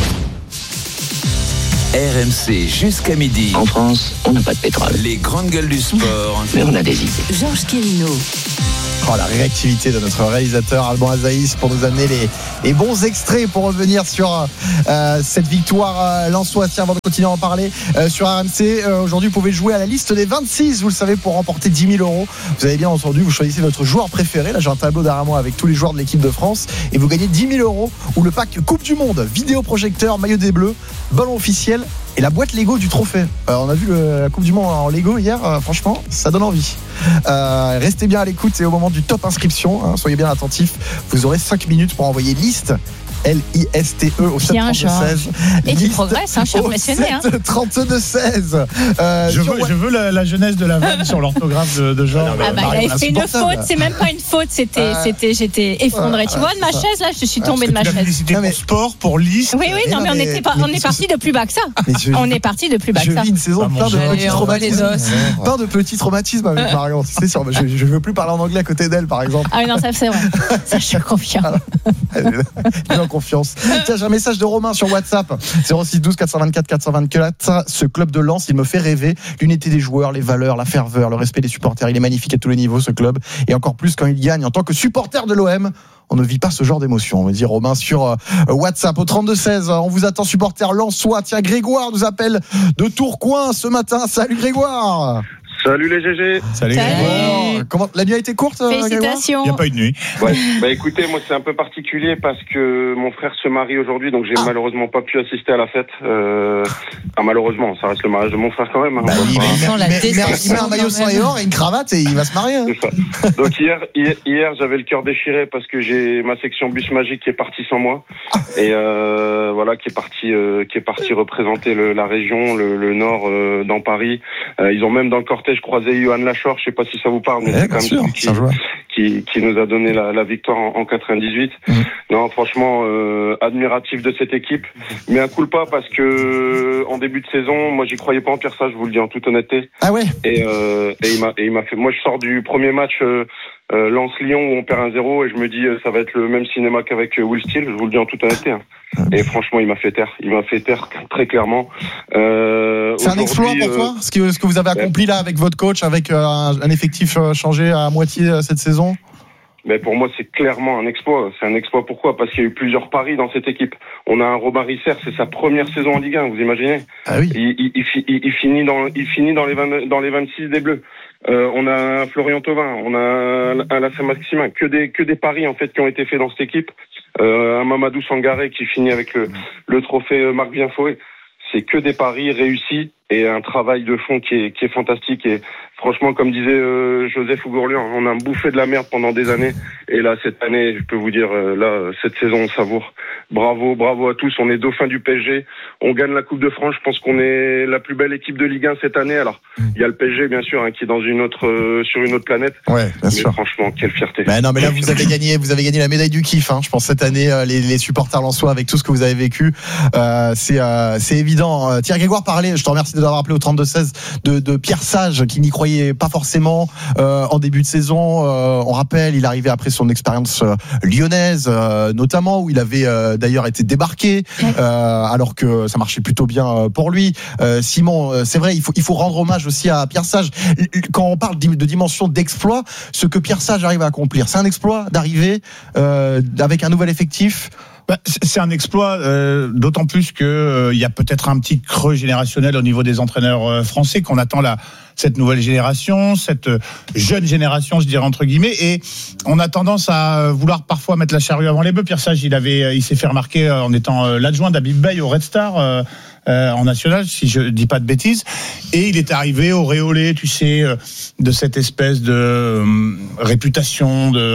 RMC jusqu'à midi.
En France, on n'a pas de pétrole.
Les grandes gueules du sport.
Mais on a des idées.
Georges Quirino.
Oh, la réactivité de notre réalisateur Alban Azaïs pour nous amener les bons extraits pour revenir sur cette victoire lensoise. Tiens, avant de continuer à en parler sur RMC, aujourd'hui vous pouvez jouer à la liste des 26, vous le savez, pour remporter 10 000 euros. Vous avez bien entendu, vous choisissez votre joueur préféré. Là j'ai un tableau derrière moi avec tous les joueurs de l'équipe de France et vous gagnez 10 000 euros ou le pack Coupe du Monde, vidéoprojecteur, maillot des Bleus, ballon officiel et la boîte Lego du trophée. On a vu la Coupe du Monde en Lego hier, franchement ça donne envie. Restez bien à l'écoute, c'est au moment du top inscription, hein, soyez bien attentifs. Vous aurez 5 minutes pour envoyer liste LISTE au 732-16.
Et tu progresses, je suis impressionné.
732-16.
Je veux la jeunesse de la vanne sur l'orthographe de Georges.
Il avait fait une faute, c'est même pas une faute, j'étais effondrée. Tu vois, de ma chaise, là, je suis tombée de ma chaise.
Félicité pour sport, pour liste.
Oui, non, mais on est parti de plus bas que ça. On est parti de plus bas que ça.
Je vis une saison plein de petits traumatismes. Plein de petits traumatismes avec Marion. C'est sûr, je veux plus parler en anglais à côté d'elle, par exemple.
Ah oui, non, ça c'est vrai. Ça, je suis confiant.
Confiance. Tiens, j'ai un message de Romain sur WhatsApp 06 12 424 424. Ce club de Lens, il me fait rêver. L'unité des joueurs, les valeurs, la ferveur, le respect des supporters. Il est magnifique à tous les niveaux, ce club. Et encore plus quand il gagne. En tant que supporter de l'OM, on ne vit pas ce genre d'émotion. On me dit Romain sur WhatsApp au 32-16. On vous attend, supporter lensois. Tiens, Grégoire nous appelle de Tourcoing ce matin. Salut Grégoire.
Salut les GG.
Salut.
Comment la nuit a été courte?
Félicitations.
Il n'y a pas eu de nuit.
Ouais. Écoutez, moi c'est un peu particulier parce que mon frère se marie aujourd'hui, donc j'ai malheureusement pas pu assister à la fête. Malheureusement, ça reste le mariage de mon frère quand même. Hein.
Il met un maillot sans et or et une cravate et il va se marier. Hein.
C'est ça. Donc hier j'avais le cœur déchiré parce que j'ai ma section bus magique qui est partie sans moi et voilà qui est partie représenter la région, le nord dans Paris. Ils ont même dans le cortège croisé Johan Lachor, je sais pas si ça vous parle, mais c'est quand même qui nous a donné la victoire en 98. Non, franchement, admiratif de cette équipe, mais un coup pas parce que en début de saison, moi j'y croyais pas en Pierre Sage, je vous le dis en toute honnêteté.
Ah ouais.
Et il m'a fait. Moi, je sors du premier match. Lens-Lyon où on perd 1-0 et je me dis ça va être le même cinéma qu'avec Will Steele, je vous le dis en toute honnêteté. Hein. Et franchement, il m'a fait taire très clairement.
C'est un exploit pour toi, ce que vous avez accompli là avec votre coach, avec un effectif changé à moitié cette saison.
Mais pour moi, c'est clairement un exploit. C'est un exploit pourquoi ? Parce qu'il y a eu plusieurs paris dans cette équipe. On a un Robin Risser, c'est sa première saison en Ligue 1, vous imaginez ?
Ah oui.
Il finit dans les 26 des Bleus. On a un Florian Thauvin, on a un Lassana Maximin, que des paris en fait qui ont été faits dans cette équipe. Un Mamadou Sangaré qui finit avec le trophée Marc Bienfouet. C'est que des paris réussis et un travail de fond qui est fantastique. Et franchement, comme disait Joseph Ougourlian, on a bouffé de la merde pendant des années. Et là, cette année, je peux vous dire, cette saison, on savoure. Bravo à tous. On est dauphin du PSG. On gagne la Coupe de France. Je pense qu'on est la plus belle équipe de Ligue 1 cette année. Alors, il y a le PSG, bien sûr, qui est dans sur une autre planète.
Ouais, bien sûr.
Franchement, quelle fierté.
Non, mais là, vous avez gagné la médaille du kiff. Hein. Je pense cette année, les supporters lensois, avec tout ce que vous avez vécu, c'est évident. Thierry Grégoire parlait, je te remercie de l'avoir appelé au 32-16, de Pierre Sage, qui n'y croyait pas forcément en début de saison. On rappelle, il arrivait après son expérience lyonnaise, notamment, où il avait d'ailleurs été débarqué, alors que ça marchait plutôt bien pour lui. Simon, c'est vrai, il faut rendre hommage aussi à Pierre Sage. Quand on parle de dimension d'exploit, ce que Pierre Sage arrive à accomplir, c'est un exploit d'arriver avec un nouvel effectif.
C'est un exploit, d'autant plus que il y a peut-être un petit creux générationnel au niveau des entraîneurs français, qu'on attend cette nouvelle génération, cette jeune génération, je dirais entre guillemets, et on a tendance à vouloir parfois mettre la charrue avant les bœufs. Pierre Sage, il s'est fait remarquer en étant l'adjoint d'Habib Beye au Red Star en national, si je dis pas de bêtises. Et il est arrivé auréolé, tu sais, de cette espèce de réputation de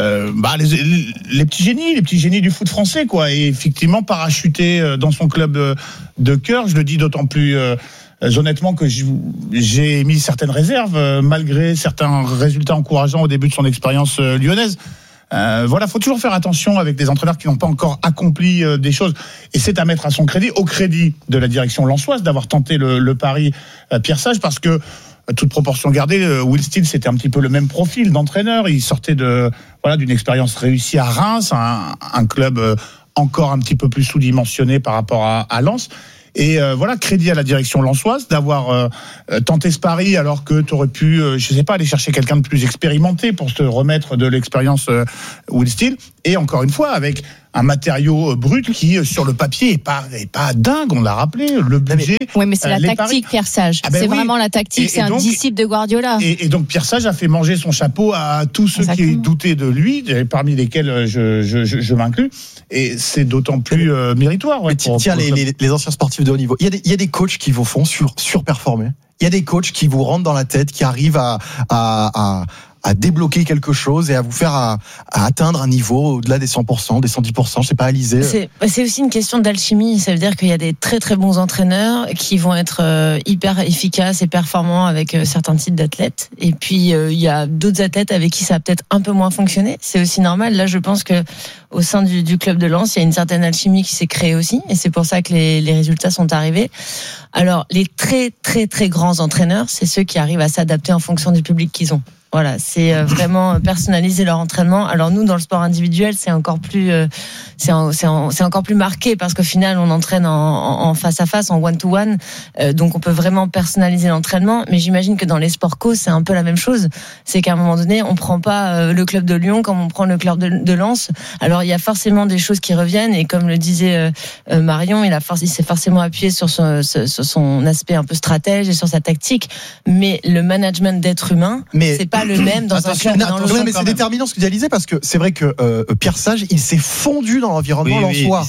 les petits génies du foot français, quoi. Et effectivement, parachuté dans son club de cœur, je le dis d'autant plus honnêtement que j'ai mis certaines réserves malgré certains résultats encourageants au début de son expérience lyonnaise. Faut toujours faire attention avec des entraîneurs qui n'ont pas encore accompli des choses. Et c'est à mettre à son crédit, au crédit de la direction lensoise, d'avoir tenté le pari Pierre Sage, parce que, toute proportion gardée, Will Steele, c'était un petit peu le même profil d'entraîneur. Il sortait d'une expérience réussie à Reims, un club encore un petit peu plus sous-dimensionné par rapport à Lens. Et crédit à la direction lensoise d'avoir tenté ce pari alors que tu aurais pu, aller chercher quelqu'un de plus expérimenté pour te remettre de l'expérience Will Steele. Et encore une fois, avec un matériau brut qui, sur le papier, est pas dingue, on l'a rappelé, le budget.
Oui, mais c'est la tactique, Pierre Sage. Vraiment la tactique, c'est un disciple de Guardiola.
Et donc, Pierre Sage a fait manger son chapeau à tous ceux qui doutaient de lui, parmi lesquels je m'inclus. Et c'est d'autant plus méritoire.
Tiens, les anciens sportifs de haut niveau. Il y a des coachs qui vous font surperformer. Il y a des coachs qui vous rentrent dans la tête, qui arrivent à débloquer quelque chose et à vous faire à atteindre un niveau au-delà des 100%, des 110%, je sais pas, Alizé.
C'est aussi une question d'alchimie. Ça veut dire qu'il y a des très très bons entraîneurs qui vont être hyper efficaces et performants avec certains types d'athlètes. Et puis il y a d'autres athlètes avec qui ça a peut-être un peu moins fonctionné. C'est aussi normal. Là, je pense que au sein du club de Lens, il y a une certaine alchimie qui s'est créée aussi. Et c'est pour ça que les résultats sont arrivés. Alors, les très très très grands entraîneurs, c'est ceux qui arrivent à s'adapter en fonction du public qu'ils ont. Voilà, c'est vraiment personnaliser leur entraînement. Alors nous, dans le sport individuel, c'est encore plus, c'est encore plus marqué parce qu'au final, on entraîne en face à face, en one to one, donc on peut vraiment personnaliser l'entraînement. Mais j'imagine que dans les sports co, c'est un peu la même chose. C'est qu'à un moment donné, on prend pas le club de Lyon comme on prend le club de Lens. Alors il y a forcément des choses qui reviennent et comme le disait Marion, il s'est forcément appuyé sur son aspect un peu stratège et sur sa tactique. Mais le management d'être humain, c'est pas le même dans un club dans l'autre.
Mais c'est déterminant ce que tu as dit, parce que c'est vrai que Pierre Sage, il s'est fondu dans l'environnement lensois.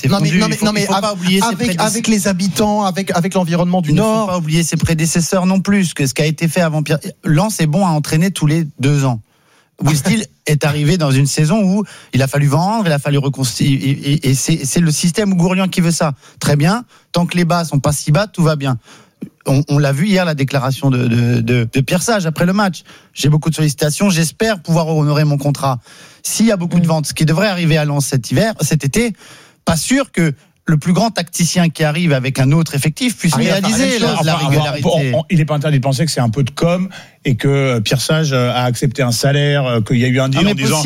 Avec les habitants, avec l'environnement du Nord.
Il ne faut pas oublier ses prédécesseurs non plus, que ce qui a été fait avant Pierre. Lens est bon à entraîner tous les 2 ans. Will Steele est arrivé dans une saison où il a fallu vendre, il a fallu reconstituer, et c'est le système Gourian qui veut ça. Très bien, tant que les bas sont pas si bas, tout va bien. On l'a vu hier, la déclaration de Pierre Sage après le match. J'ai beaucoup de sollicitations, j'espère pouvoir honorer mon contrat. S'il y a beaucoup de ventes, ce qui devrait arriver à Lens cet été, pas sûr que le plus grand tacticien qui arrive avec un autre effectif puisse réaliser la régularité.
Il n'est pas interdit de penser que c'est un peu de com et que Pierre Sage a accepté un salaire, qu'il y a eu un deal en disant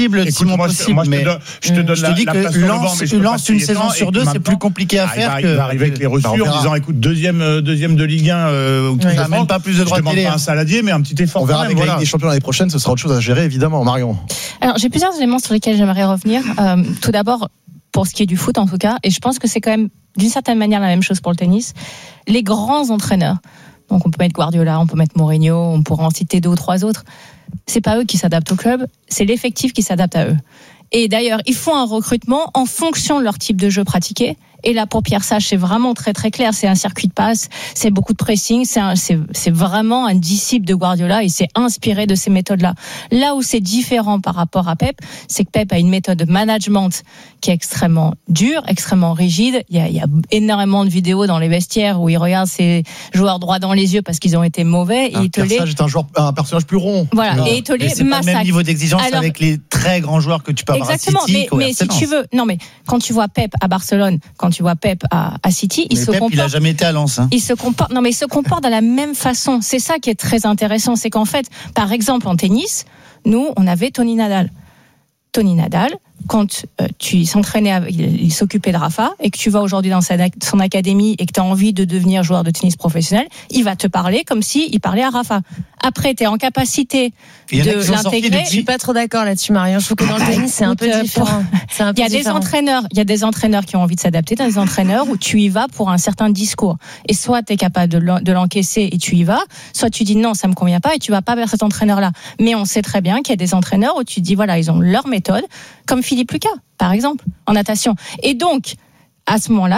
je te donne la place sur le banc, mais je peux pas
une saison sur 2, c'est plus compliqué à faire.
Il va arriver avec les reçus en disant écoute, deuxième de Ligue 1,
tu n'as même pas plus de droits de télé.
Je demande pas un saladier, mais un petit effort.
On verra avec la Ligue des Champions l'année prochaine, ce sera autre chose à gérer, évidemment, Marion.
Alors, j'ai plusieurs éléments sur lesquels j'aimerais revenir. Tout d'abord, pour ce qui est du foot en tout cas, et je pense que c'est quand même d'une certaine manière la même chose pour le tennis, les grands entraîneurs, donc on peut mettre Guardiola, on peut mettre Mourinho, on pourra en citer 2 ou 3 autres, c'est pas eux qui s'adaptent au club, c'est l'effectif qui s'adapte à eux. Et d'ailleurs, ils font un recrutement en fonction de leur type de jeu pratiqué. Et là, pour Pierre Sage, c'est vraiment très très clair. C'est un circuit de passe, c'est beaucoup de pressing, c'est vraiment un disciple de Guardiola et c'est inspiré de ces méthodes-là. Là où c'est différent par rapport à Pep, c'est que Pep a une méthode de management qui est extrêmement dure, extrêmement rigide. Il y a énormément de vidéos dans les vestiaires où il regarde ses joueurs droit dans les yeux parce qu'ils ont été mauvais. Et
Pierre Sage est un personnage plus rond.
Voilà, et il te les massacre.
C'est pas le même niveau d'exigence avec les très grands joueurs que tu peux avoir à City.
Exactement, mais si tu veux, non mais quand tu vois Pep à Barcelone, quand tu vois Pep à City,
il a jamais été à Lens.
Il se comporte de la même façon. C'est ça qui est très intéressant, c'est qu'en fait, par exemple en tennis, nous on avait Tony Nadal. Tony Nadal, quand tu s'entraînais, il s'occupait de Rafa, et que tu vas aujourd'hui dans son académie et que tu as envie de devenir joueur de tennis professionnel, il va te parler comme s'il parlait à Rafa. Après, tu es en capacité de l'intégrer.
Je suis pas trop d'accord là-dessus, Marion. Je trouve que dans le tennis, c'est un peu différent.
Il y a des entraîneurs qui ont envie de s'adapter, des entraîneurs où tu y vas pour un certain discours. Et soit tu es capable de l'encaisser et tu y vas, soit tu dis non, ça me convient pas et tu vas pas vers cet entraîneur-là. Mais on sait très bien qu'il y a des entraîneurs où tu dis voilà, ils ont leur méthode, comme Philippe Lucas, par exemple, en natation. Et donc, à ce moment-là,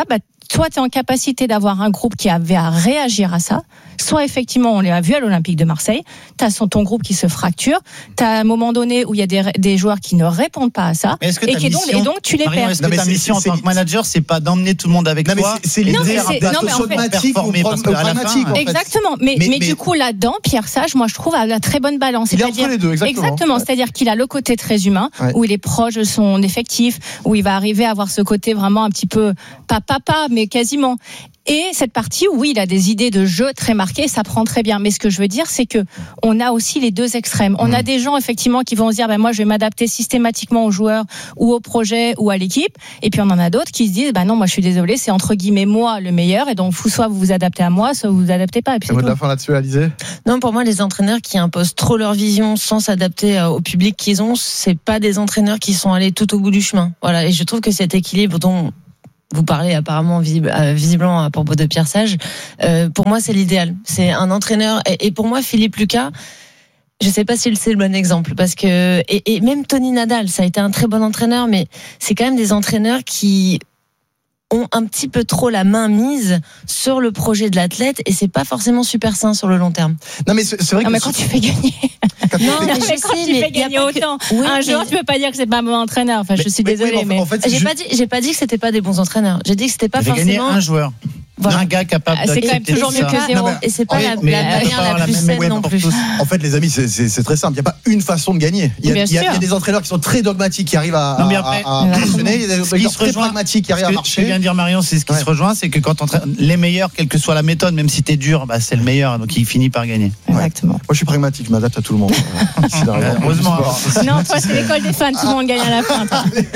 soit tu es en capacité d'avoir un groupe qui avait à réagir à ça, soit effectivement, on l'a vu à l'Olympique de Marseille, tu as ton groupe qui se fracture, tu as un moment donné où il y a des joueurs qui ne répondent pas à ça, et donc tu les perds.
Est-ce que ta mission en tant que manager, c'est pas d'emmener tout le monde avec toi,
c'est l'idée pragmatique ou pragmatique.
Exactement, mais du coup là-dedans, Pierre Sage, moi je trouve, a la très bonne balance.
Il est entre les deux, exactement.
C'est-à-dire qu'il a le côté très humain, où il est proche de son effectif, où il va arriver à avoir ce côté vraiment un petit peu, pas papa, mais quasiment. Et cette partie où, oui, il a des idées de jeu très marquées, ça prend très bien. Mais ce que je veux dire, c'est que on a aussi les deux extrêmes. On a des gens, effectivement, qui vont se dire, moi, je vais m'adapter systématiquement aux joueurs ou au projet ou à l'équipe. Et puis, on en a d'autres qui se disent, non, moi, je suis désolé, c'est entre guillemets moi le meilleur. Et donc, soit vous vous adaptez à moi, soit vous vous adaptez pas. Et puis,
mot de la fin là-dessus, Alizé?
Non, pour moi, les entraîneurs qui imposent trop leur vision sans s'adapter au public qu'ils ont, c'est pas des entraîneurs qui sont allés tout au bout du chemin. Voilà. Et je trouve que cet équilibre dont vous parlez apparemment visiblement à propos de Pierre Sage, pour moi c'est l'idéal. C'est un entraîneur, et pour moi Philippe Lucas, je sais pas si c'est le bon exemple, parce que et même Tony Nadal, ça a été un très bon entraîneur, mais c'est quand même des entraîneurs qui ont un petit peu trop la main mise sur le projet de l'athlète, et c'est pas forcément super sain sur le long terme.
Non mais c'est vrai que
mais quand tu fais gagner quand tu fais gagner autant un joueur, tu peux pas dire que c'est pas un bon entraîneur. Enfin, je suis désolée, mais
en fait, j'ai pas dit que c'était pas des bons entraîneurs. J'ai dit que c'était pas forcément
gagné un joueur. Voilà. Un gars capable
c'est quand même toujours mieux que zéro.
Et c'est pas la manière la plus saine non plus.
En fait, les amis, c'est très simple. Il n'y a pas une façon de gagner. Il y a des entraîneurs qui sont très dogmatiques, qui arrivent à fonctionner. Il y a des entraîneurs très pragmatiques qui arrivent à marcher.
Ce que vient de dire Marion, c'est ce qui se rejoint, c'est que quand les meilleurs, quelle que soit la méthode, même si t'es dur, c'est le meilleur, donc il finit par gagner.
Exactement.
Moi, je suis pragmatique, je m'adapte à tout le monde.
Heureusement.
Non, toi, c'est l'école des fans, tout le monde gagne à la fin.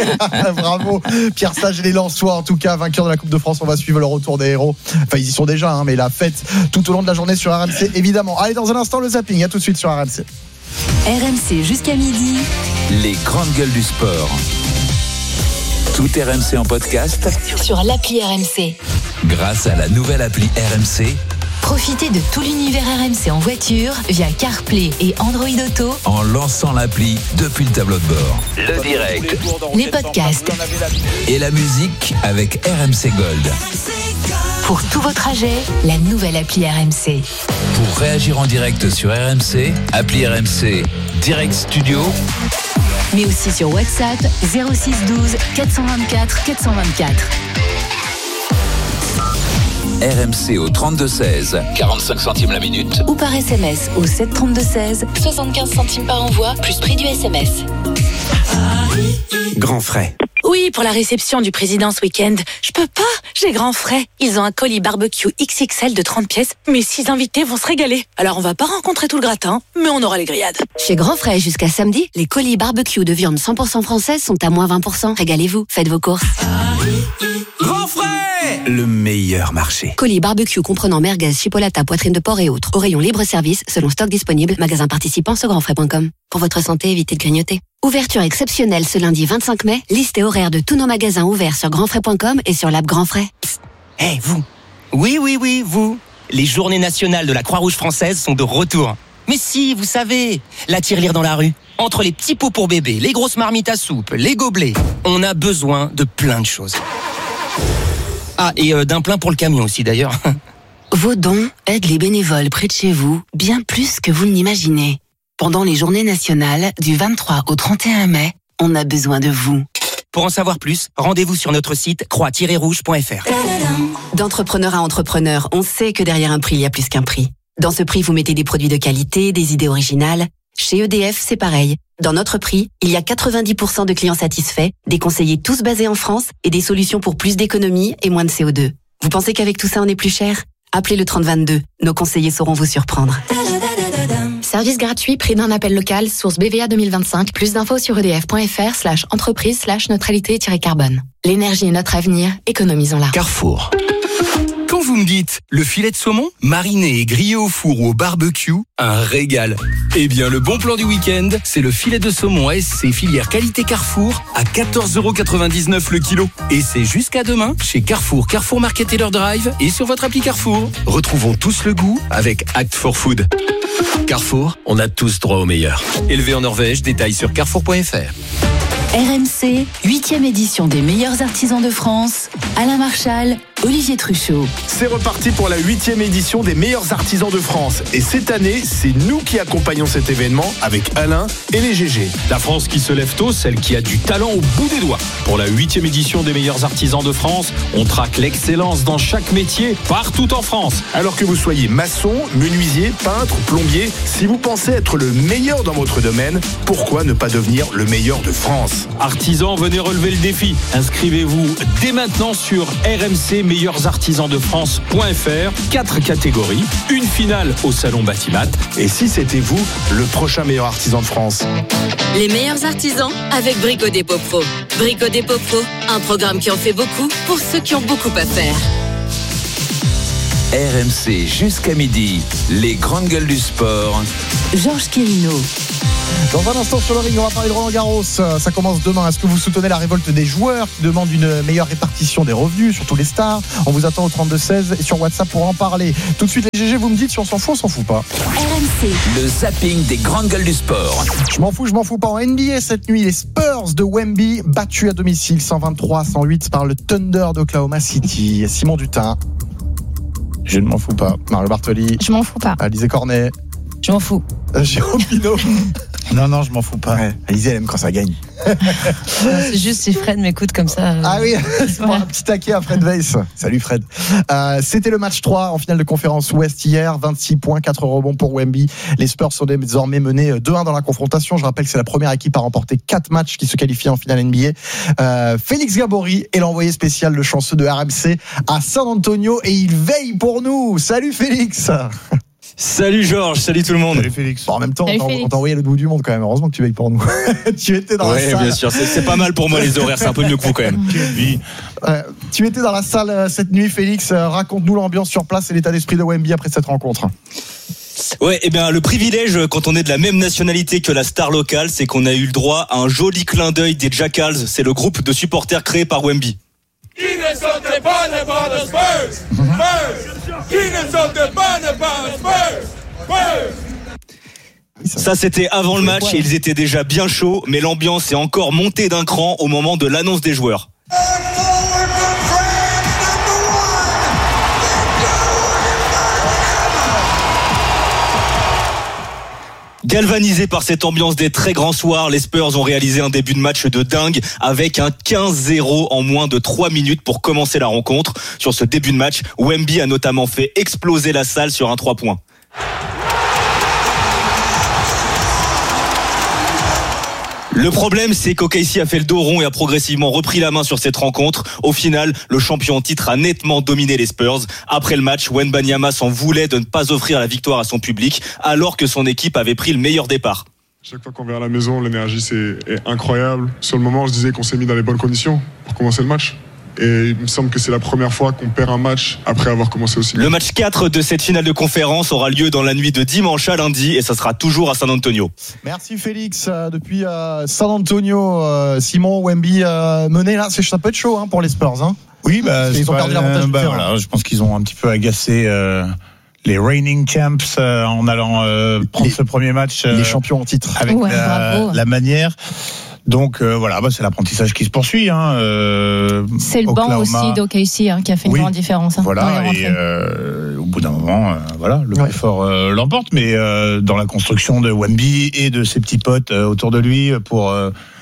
Bravo, Pierre Sage et les Lensois, en tout cas, vainqueurs de la Coupe de France. On va suivre le retour des héros. Enfin, ils y sont déjà, mais la fête tout au long de la journée sur RMC, évidemment. Allez, dans un instant, le zapping. À tout de suite sur RMC.
RMC jusqu'à midi.
Les grandes gueules du sport. Tout RMC en podcast
sur l'appli RMC.
Grâce à la nouvelle appli RMC.
Profitez de tout l'univers RMC en voiture via CarPlay et Android Auto
en lançant l'appli depuis le tableau de bord. Le direct,
les podcasts
et la musique avec RMC Gold.
Pour tous vos trajets, la nouvelle appli RMC.
Pour réagir en direct sur RMC, appli RMC Direct Studio.
Mais aussi sur WhatsApp 06 12 424 424.
RMC au 32-16, 45 centimes la minute.
Ou par SMS au 732-16, 75 centimes par envoi, plus prix du SMS.
Grand frais.
Oui, pour la réception du président ce week-end. Je peux pas, j'ai grand frais. Ils ont un colis barbecue XXL de 30 pièces. Mes 6 invités vont se régaler. Alors on va pas rencontrer tout le gratin, mais on aura les grillades.
Chez Grand Frais, jusqu'à samedi, les colis barbecue de viande 100% française sont à moins 20%. Régalez-vous, faites vos courses.
Grand frais, le meilleur marché.
Colis barbecue comprenant merguez, chipolata, poitrine de porc et autres. Au rayon libre-service, selon stock disponible, magasin participant sur grandfrais.com. Pour votre santé, évitez de grignoter. Ouverture exceptionnelle ce lundi 25 mai. Liste et horaire de tous nos magasins ouverts sur grandfrais.com et sur l'app Grand Frais.
Hey, vous. Oui, vous. Les journées nationales de la Croix-Rouge française sont de retour. Mais si, vous savez, la tirelire dans la rue. Entre les petits pots pour bébé, les grosses marmites à soupe, les gobelets, on a besoin de plein de choses. Ah, et d'un plein pour le camion aussi d'ailleurs.
Vos dons aident les bénévoles près de chez vous bien plus que vous ne l'imaginez. Pendant les journées nationales, du 23 au 31 mai, on a besoin de vous.
Pour en savoir plus, rendez-vous sur notre site croix-rouge.fr.
D'entrepreneur à entrepreneur, on sait que derrière un prix, il y a plus qu'un prix. Dans ce prix, vous mettez des produits de qualité, des idées originales. Chez EDF, c'est pareil. Dans notre prix, il y a 90% de clients satisfaits, des conseillers tous basés en France et des solutions pour plus d'économie et moins de CO2. Vous pensez qu'avec tout ça, on est plus cher ? Appelez le 3022. Nos conseillers sauront vous surprendre. Service gratuit, prix d'un appel local, source BVA 2025. Plus d'infos sur edf.fr/entreprise/neutralité-carbone. L'énergie est notre avenir, économisons-la.
Carrefour. Quand vous me dites le filet de saumon, mariné et grillé au four ou au barbecue, un régal. Eh bien, le bon plan du week-end, c'est le filet de saumon ASC filière qualité Carrefour à 14,99€ le kilo. Et c'est jusqu'à demain chez Carrefour, Carrefour Market Taylor Drive et sur votre appli Carrefour. Retrouvons tous le goût avec Act for Food. Carrefour, on a tous droit au meilleur. Élevé en Norvège, détails sur carrefour.fr.
RMC, 8e édition des meilleurs artisans de France. Alain Marchal, Olivier Truchot.
C'est reparti pour la 8e édition des meilleurs artisans de France. Et cette année, c'est nous qui accompagnons cet événement avec Alain et les GG.
La France qui se lève tôt, celle qui a du talent au bout des doigts. Pour la 8e édition des meilleurs artisans de France, on traque l'excellence dans chaque métier, partout en France.
Alors que vous soyez maçon, menuisier, peintre, plombier, si vous pensez être le meilleur dans votre domaine, pourquoi ne pas devenir le meilleur de France ?
Artisans, venez relever le défi. Inscrivez-vous dès maintenant sur rmcmeilleursartisansdefrance.fr. 4 catégories, une finale au salon Batimat.
Et si c'était vous, le prochain meilleur artisan de France ?
Les meilleurs artisans avec Brico Dépôt Pro. Brico Dépôt Pro, un programme qui en fait beaucoup pour ceux qui ont beaucoup à faire.
RMC jusqu'à midi, les grandes gueules du sport.
Georges Quérino.
Dans un instant sur le ring, on va parler de Roland Garros. Ça commence demain. Est-ce que vous soutenez la révolte des joueurs qui demandent une meilleure répartition des revenus, surtout les stars ? On vous attend au 32-16 et sur WhatsApp pour en parler. Tout de suite, les GG, vous me dites si on s'en fout, on s'en fout pas.
RMC.
Le zapping des grandes gueules du sport.
Je m'en fous pas. En NBA cette nuit, les Spurs de Wemby battus à domicile 123-108 par le Thunder d'Oklahoma City. Simon Dutin.
Je ne m'en fous pas.
Mario Bartoli.
Je m'en fous pas.
Alizé Cornet.
Je m'en fous.
Jérôme Pinault.
Non, je m'en fous pas.
Ouais, Alizé, elle aime quand ça gagne.
C'est juste si Fred m'écoute comme ça.
Ah oui, c'est pour un petit taquet à Fred Weiss. Salut Fred. C'était le match 3 en finale de conférence Ouest hier. 26 points, 4 rebonds pour Wemby. Les Spurs sont désormais menés 2-1 dans la confrontation. Je rappelle que c'est la première équipe à remporter 4 matchs qui se qualifient en finale NBA. Félix Gabory est l'envoyé spécial, le chanceux de RMC à San Antonio et il veille pour nous. Salut Félix.
Salut Georges, salut tout le monde.
Salut Félix. Bon, en même temps, on t'a envoyé à l'autre bout du monde quand même. Heureusement que tu veilles pour nous. Tu étais dans la salle.
Oui, bien sûr. C'est pas mal pour moi les horaires. C'est un peu mieux que vous quand même.
Tu étais dans la salle cette nuit, Félix. Raconte-nous l'ambiance sur place et l'état d'esprit de Wemby après cette rencontre.
Ouais, eh bien, le privilège quand on est de la même nationalité que la star locale, c'est qu'on a eu le droit à un joli clin d'œil des Jackals. C'est le groupe de supporters créé par Wemby.
Qui ne sautait pas ne pas de Spurs. Qui ne sautait pas ne pas de Spurs.
Ça, c'était avant le match et ils étaient déjà bien chauds, mais l'ambiance est encore montée d'un cran au moment de l'annonce des joueurs. Galvanisés par cette ambiance des très grands soirs, les Spurs ont réalisé un début de match de dingue avec un 15-0 en moins de 3 minutes pour commencer la rencontre. Sur ce début de match, Wemby a notamment fait exploser la salle sur un 3 points. Le problème, c'est qu'OKC a fait le dos rond et a progressivement repris la main sur cette rencontre. Au final, le champion en titre a nettement dominé les Spurs. Après le match, Wembanyama s'en voulait de ne pas offrir la victoire à son public, alors que son équipe avait pris le meilleur départ.
Chaque fois qu'on vient à la maison, l'énergie est incroyable. Sur le moment, je disais qu'on s'est mis dans les bonnes conditions pour commencer le match. Et il me semble que c'est la première fois qu'on perd un match après avoir commencé aussi bien.
Le match 4 de cette finale de conférence aura lieu dans la nuit de dimanche à lundi et ça sera toujours à San Antonio.
Merci Félix. Depuis San Antonio, Simon, Wemby mené là, ça peut être chaud pour les Spurs.
Oui,
ils ont perdu l'avantage du terrain.
Voilà, je pense qu'ils ont un petit peu agacé les reigning champs en allant prendre ce premier match.
Les champions en titre.
Avec la manière. Donc voilà, c'est l'apprentissage qui se poursuit.
C'est le banc aussi d'OKC qui a fait une grande différence.
Voilà, et au bout d'un moment, le plus fort l'emporte. Mais dans la construction de Wemby et de ses petits potes autour de lui pour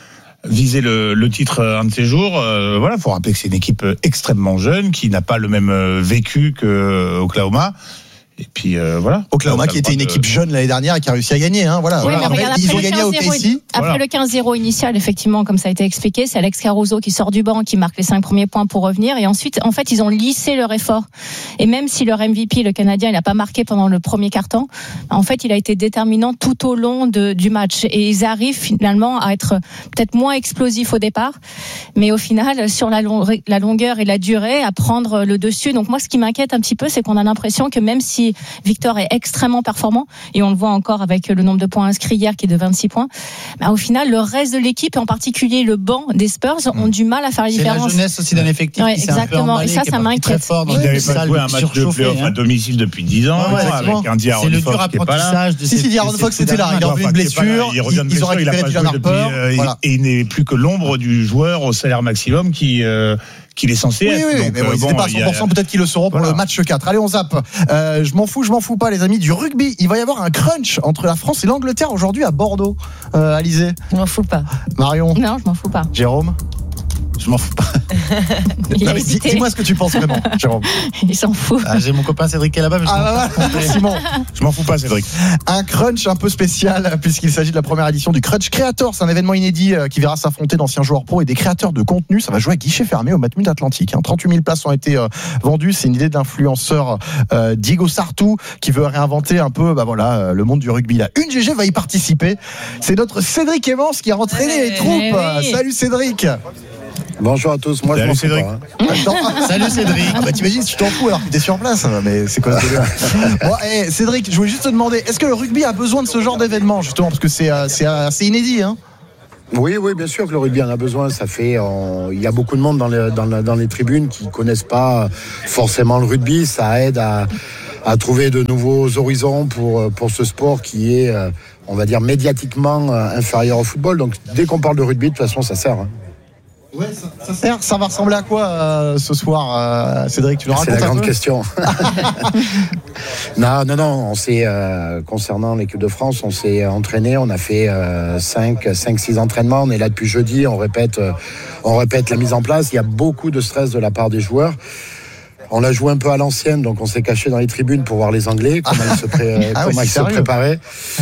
viser le titre un de ces jours, faut rappeler que c'est une équipe extrêmement jeune qui n'a pas le même vécu que Oklahoma. Et puis
Oklahoma qui était une équipe jeune l'année dernière et qui a réussi à gagner.
Oui, mais
ils ont gagné à OKC.
Après le 15-0 initial, effectivement, comme ça a été expliqué, c'est Alex Caruso qui sort du banc, qui marque les 5 premiers points pour revenir. Et ensuite, en fait, ils ont lissé leur effort. Et même si leur MVP, le Canadien, il n'a pas marqué pendant le premier quart-temps, en fait, il a été déterminant tout au long du match. Et ils arrivent finalement à être peut-être moins explosifs au départ, mais au final, sur la longueur et la durée, à prendre le dessus. Donc moi, ce qui m'inquiète un petit peu, c'est qu'on a l'impression que même si Victor est extrêmement performant, et on le voit encore avec le nombre de points inscrits hier qui est de 26 points, au final le reste de l'équipe et en particulier le banc des Spurs ont du mal à faire la différence.
C'est la jeunesse aussi d'un effectif qui s'est un peu emballé,
et ça m'inquiète.
Ils n'avaient pas joué un match de play-off à domicile depuis 10 ans avec un D'Aaron Fox qui n'est pas là.
Si D'Aaron Fox était là, il a eu une blessure, ils ont récupéré Dylan Harper
et il n'est plus que l'ombre du joueur au salaire maximum qui qu'il est censé être.
Oui,
Donc,
mais bon, ils n'étaient pas à 100%, peut-être qu'ils le seront pour le match 4. Allez, on zappe. Je m'en fous pas, les amis, du rugby. Il va y avoir un crunch entre la France et l'Angleterre aujourd'hui à Bordeaux. Alizé.
Je m'en fous pas.
Marion.
Non, je m'en fous pas.
Jérôme.
Je m'en fous pas.
Dis-moi ce que tu penses vraiment, Jérôme.
Il s'en fout.
J'ai mon copain Cédric qui est là-bas, mais
Simon.
Je m'en fous pas, Cédric.
Un crunch un peu spécial, puisqu'il s'agit de la première édition du Crunch Creator. C'est un événement inédit qui verra s'affronter d'anciens joueurs pro et des créateurs de contenu. Ça va jouer à guichet fermé au Matmut Atlantique. 38 000 places ont été vendues. C'est une idée d'influenceur Diego Sartou qui veut réinventer un peu le monde du rugby. Là. Une GG va y participer. C'est notre Cédric Evans qui a entraîné les troupes. Oui. Salut Cédric.
Bonjour à tous, moi
salut
je m'en
Cédric.
fous pas,
Salut Cédric. T'imagines si tu t'en fous alors que t'es sur place, mais c'est quoi ce délire? Bon, Cédric, je voulais juste te demander, est-ce que le rugby a besoin de ce genre d'événement justement, parce que c'est assez inédit, hein?
Oui, bien sûr que le rugby en a besoin. Ça fait, il y a beaucoup de monde dans les tribunes qui connaissent pas forcément le rugby. Ça aide à trouver de nouveaux horizons pour ce sport qui est, on va dire, médiatiquement inférieur au football. Donc dès qu'on parle de rugby, de toute façon, ça sert. Hein.
Ouais, ça sert. Ça va ressembler à quoi ce soir, Cédric? Tu nous racontes
C'est la
un
grande
peu
question. Non. On s'est concernant l'équipe de France, on s'est entraîné. On a fait 5-6 entraînements. On est là depuis jeudi. On répète la mise en place. Il y a beaucoup de stress de la part des joueurs. On a joué un peu à l'ancienne, donc on s'est caché dans les tribunes pour voir les Anglais, comment ils se préparaient.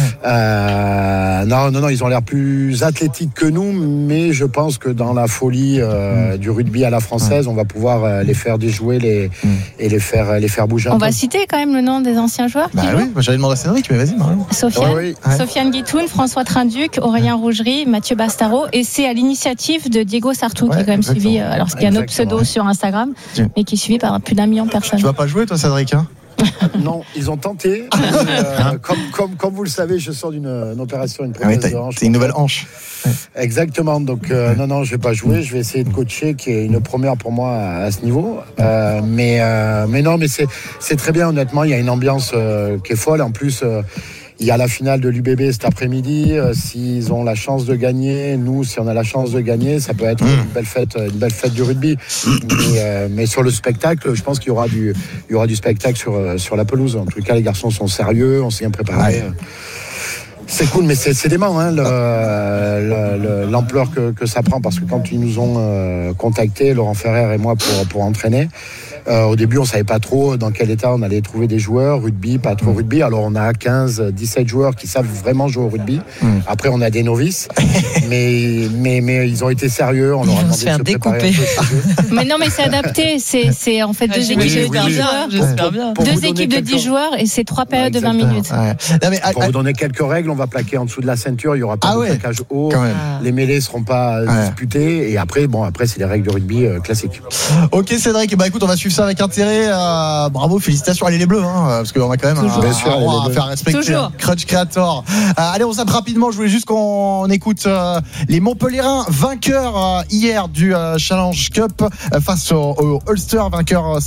Non, ils ont l'air plus athlétiques que nous, mais je pense que dans la folie du rugby à la française, on va pouvoir les faire déjouer et les faire bouger un peu.
On va citer quand même le nom des anciens joueurs.
Oui, j'allais demander à Cédric, mais vas-y, Marion.
Sofiane Guitoun, François Trinduc, Aurélien Rougerie, Mathieu Bastaro, et c'est à l'initiative de Diego Sartou qui est quand même suivi, alors qu'il y a un autre pseudo sur Instagram, mais qui est suivi par plus d'1 million de personnes.
Tu vas pas jouer toi, Cédric, hein?
Non, ils ont tenté. Comme vous le savez, je sors d'une opération, une prothèse de hanche.
C'est une nouvelle hanche.
Exactement. Donc non, je vais pas jouer. Je vais essayer de coacher, qui est une première pour moi à ce niveau. Mais c'est très bien. Honnêtement, il y a une ambiance qui est folle. En plus. Il y a la finale de l'UBB cet après-midi. S'ils ont la chance de gagner, nous, si on a la chance de gagner, ça peut être une belle fête du rugby. Mais sur le spectacle, je pense qu'il y aura du spectacle sur la pelouse. En tout cas, les garçons sont sérieux, on s'est bien préparé. C'est cool, mais c'est dément, hein, l'ampleur que ça prend, parce que quand ils nous ont contactés, Laurent Ferrer et moi, pour entraîner, au début, on savait pas trop dans quel état on allait trouver des joueurs, rugby, pas trop rugby. Alors, on a 15-17 joueurs qui savent vraiment jouer au rugby. Après, on a des novices, mais ils ont été sérieux. On leur a demandé de se préparer un peu.
Mais non, mais c'est adapté. C'est en fait deux équipes de 10 joueurs. Deux équipes de 10 joueurs et c'est 3 périodes de 20 minutes.
Pour vous donner quelques règles, on va plaquer en dessous de la ceinture. Il y aura pas de plaquage haut. Les mêlées seront pas disputées. Et après, c'est les règles de rugby classiques.
Ok, Cédric. Écoute, on va suivre ça avec intérêt. Bravo, félicitations. Allez les Bleus, hein, parce qu'on a quand même un roi à faire respecter.
Toujours.
Crunch Creator. Allez, on zappe rapidement. Je voulais juste qu'on écoute les Montpelliérains, vainqueurs hier du Challenge Cup face au Ulster, vainqueur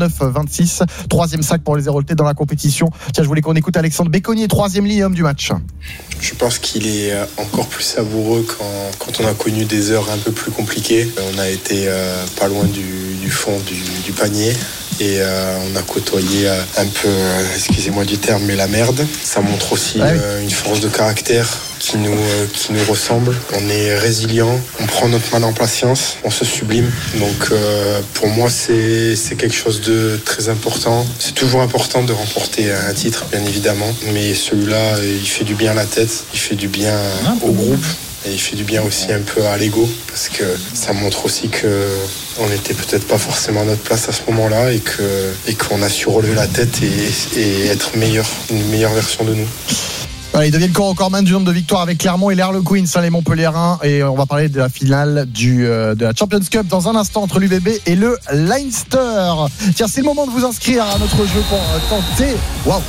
59-26. 3e sac pour les Héroltais dans la compétition. Tiens, je voulais qu'on écoute Alexandre Béconnier, 3e ligne homme du match.
Je pense qu'il est encore plus savoureux quand on a connu des heures un peu plus compliquées. On a été pas loin du fond du panier et on a côtoyé un peu, excusez-moi du terme, mais la merde. Ça montre aussi une force de caractère qui nous ressemble. On est résilient, on prend notre mal en patience, on se sublime. Donc pour moi c'est quelque chose de très important. C'est toujours important de remporter un titre, bien évidemment, mais celui-là il fait du bien à la tête, il fait du bien au groupe. Et il fait du bien aussi un peu à l'ego, parce que ça montre aussi qu'on n'était peut-être pas forcément à notre place à ce moment-là et qu'on a su relever la tête et être une meilleure version de nous.
Voilà, ils deviennent recordman du nombre de victoires avec Clermont et les Harlequins, les Montpelliérains. Et on va parler de la finale de la Champions Cup dans un instant entre l'UBB et le Leinster. Tiens, c'est le moment de vous inscrire à notre jeu pour tenter. Waouh!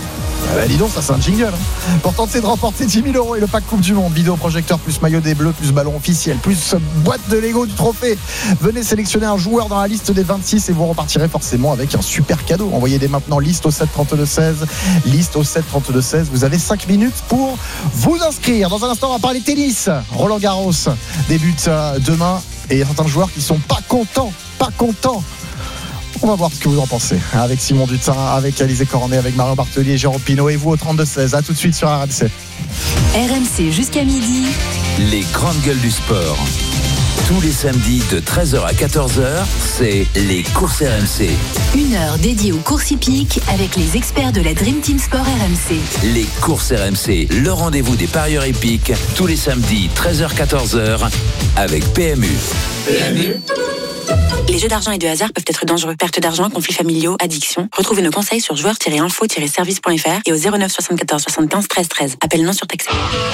Dis donc, ça c'est un jingle, hein. Pour tenter de remporter 10 000 € et le pack Coupe du Monde, vidéoprojecteur plus maillot des Bleus plus ballon officiel plus boîte de Lego du trophée. Venez sélectionner un joueur dans la liste des 26 et vous repartirez forcément avec un super cadeau. Envoyez dès maintenant liste au 7 32 16, liste au 7 32 16. Vous avez 5 minutes pour vous inscrire. Dans un instant, on va parler tennis. Roland Garros débute demain. et il y a certains joueurs qui sont pas contents. On va voir ce que vous en pensez avec Simon Dutin, avec Alizé Cornet, avec Marion Bartoli et Jérôme Pinault et vous au 32-16. À tout de suite sur RMC.
RMC jusqu'à midi.
Les grandes gueules du sport. Tous les samedis de 13h à 14h, c'est les courses RMC.
1 heure dédiée aux courses hippiques avec les experts de la Dream Team Sport RMC.
Les courses RMC, le rendez-vous des parieurs hippiques, tous les samedis 13h-14h avec PMU.
Les jeux d'argent et de hasard peuvent être dangereux. Perte d'argent, conflits familiaux, addiction. Retrouvez nos conseils sur joueurs-info-service.fr et au 09 74 75 13 13. Appel non surtaxé.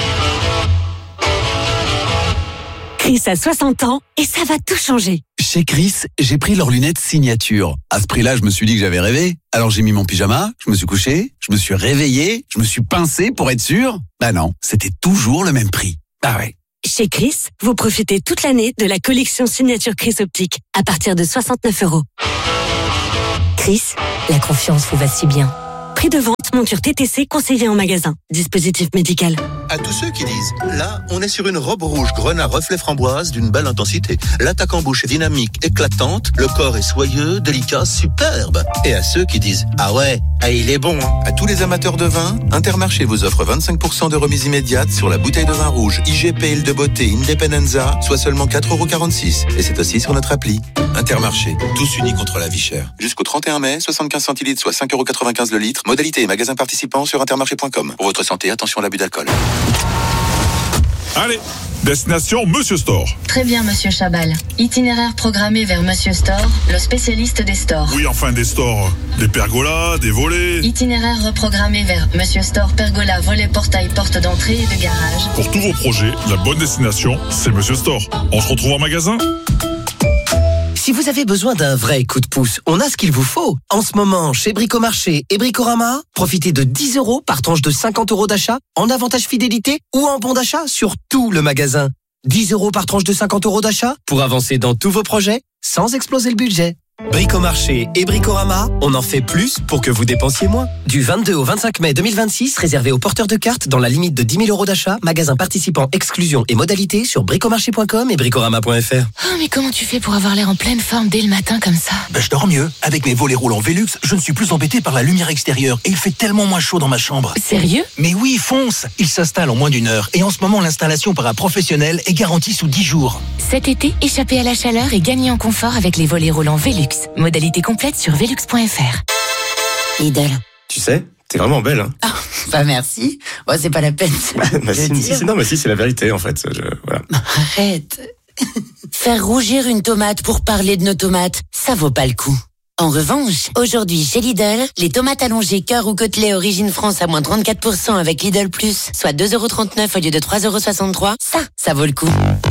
Chris a 60 ans et ça va tout changer.
Chez Chris, j'ai pris leurs lunettes signature. À ce prix-là, je me suis dit que j'avais rêvé. Alors j'ai mis mon pyjama, je me suis couché, je me suis réveillé, je me suis pincé pour être sûr. Bah non, c'était toujours le même prix. Ah ouais.
Chez Chris, vous profitez toute l'année de la collection signature Chris Optique à partir de 69 €. Chris, la confiance vous va si bien. Prix de vente, monture TTC conseillée en magasin. Dispositif médical.
À tous ceux qui disent, là, on est sur une robe rouge grenat à reflets framboise d'une belle intensité. L'attaque en bouche est dynamique, éclatante, le corps est soyeux, délicat, superbe. Et à ceux qui disent, ah ouais, il est bon. À tous les amateurs de vin, Intermarché vous offre 25% de remise immédiate sur la bouteille de vin rouge IGP Île de Beauté Independenza, soit seulement 4,46 €. Et c'est aussi sur notre appli. Intermarché, tous unis contre la vie chère. Jusqu'au 31 mai, 75 centilitres, soit 5,95 € le litre. Modalité et magasins participants sur intermarché.com. Pour votre santé, attention à l'abus d'alcool.
Allez, destination Monsieur Store.
Très bien, Monsieur Chabal. Itinéraire programmé vers Monsieur Store, le spécialiste des stores.
Oui, enfin des stores. Des pergolas, des volets.
Itinéraire reprogrammé vers Monsieur Store, pergola, volet, portail, porte d'entrée et de garage.
Pour tous vos projets, la bonne destination, c'est Monsieur Store. On se retrouve en magasin ?
Si vous avez besoin d'un vrai coup de pouce, on a ce qu'il vous faut. En ce moment, chez Bricomarché et Bricorama, profitez de 10 € par tranche de 50 € d'achat, en avantage fidélité ou en bon d'achat sur tout le magasin. 10 € par tranche de 50 € d'achat pour avancer dans tous vos projets sans exploser le budget. Bricomarché et Bricorama, on en fait plus pour que vous dépensiez moins. Du 22 au 25 mai 2026, réservé aux porteurs de cartes dans la limite de 10 000 € d'achat, magasin participant, exclusion et modalités sur bricomarché.com et bricorama.fr.
Oh, mais comment tu fais pour avoir l'air en pleine forme dès le matin comme ça?
Je dors mieux. Avec mes volets roulants Velux, je ne suis plus embêté par la lumière extérieure et il fait tellement moins chaud dans ma chambre.
Sérieux?
Mais oui, fonce! Il s'installe en moins d'1 heure et en ce moment, l'installation par un professionnel est garantie sous 10 jours.
Cet été, échappez à la chaleur et gagnez en confort avec les volets roulants Velux. Modalité complète sur velux.fr.
Lidl.
Tu sais, t'es vraiment belle, hein.
Ah, bah merci. Bon, c'est pas la peine.
si, c'est la vérité, en fait. Voilà.
Arrête. Faire rougir une tomate pour parler de nos tomates, ça vaut pas le coup. En revanche, aujourd'hui chez Lidl, les tomates allongées cœur ou côtelets origine France à moins 34% avec Lidl Plus, soit 2,39 € au lieu de 3,63 €, ça vaut le coup.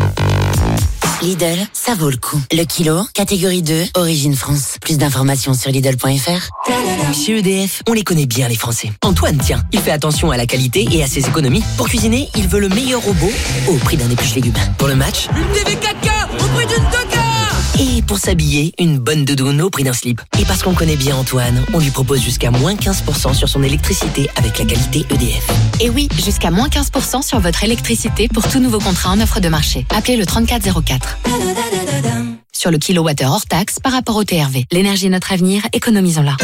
Lidl, ça vaut le coup. Le kilo, catégorie 2, origine France. Plus d'informations sur Lidl.fr.
Chez EDF, on les connaît bien les Français. Antoine, tiens, il fait attention à la qualité et à ses économies. Pour cuisiner, il veut le meilleur robot au prix d'un épluche légumes. Pour le match,
une TV 4K au prix d'une 2K.
Et pour s'habiller, une bonne doudoune au prix d'un slip. Et parce qu'on connaît bien Antoine, on lui propose jusqu'à moins 15% sur son électricité avec la qualité EDF.
Et oui, jusqu'à moins 15% sur votre électricité pour tout nouveau contrat en offre de marché. Appelez le 3404. Sur le kilowattheure hors taxe par rapport au TRV. L'énergie est notre avenir, économisons-la.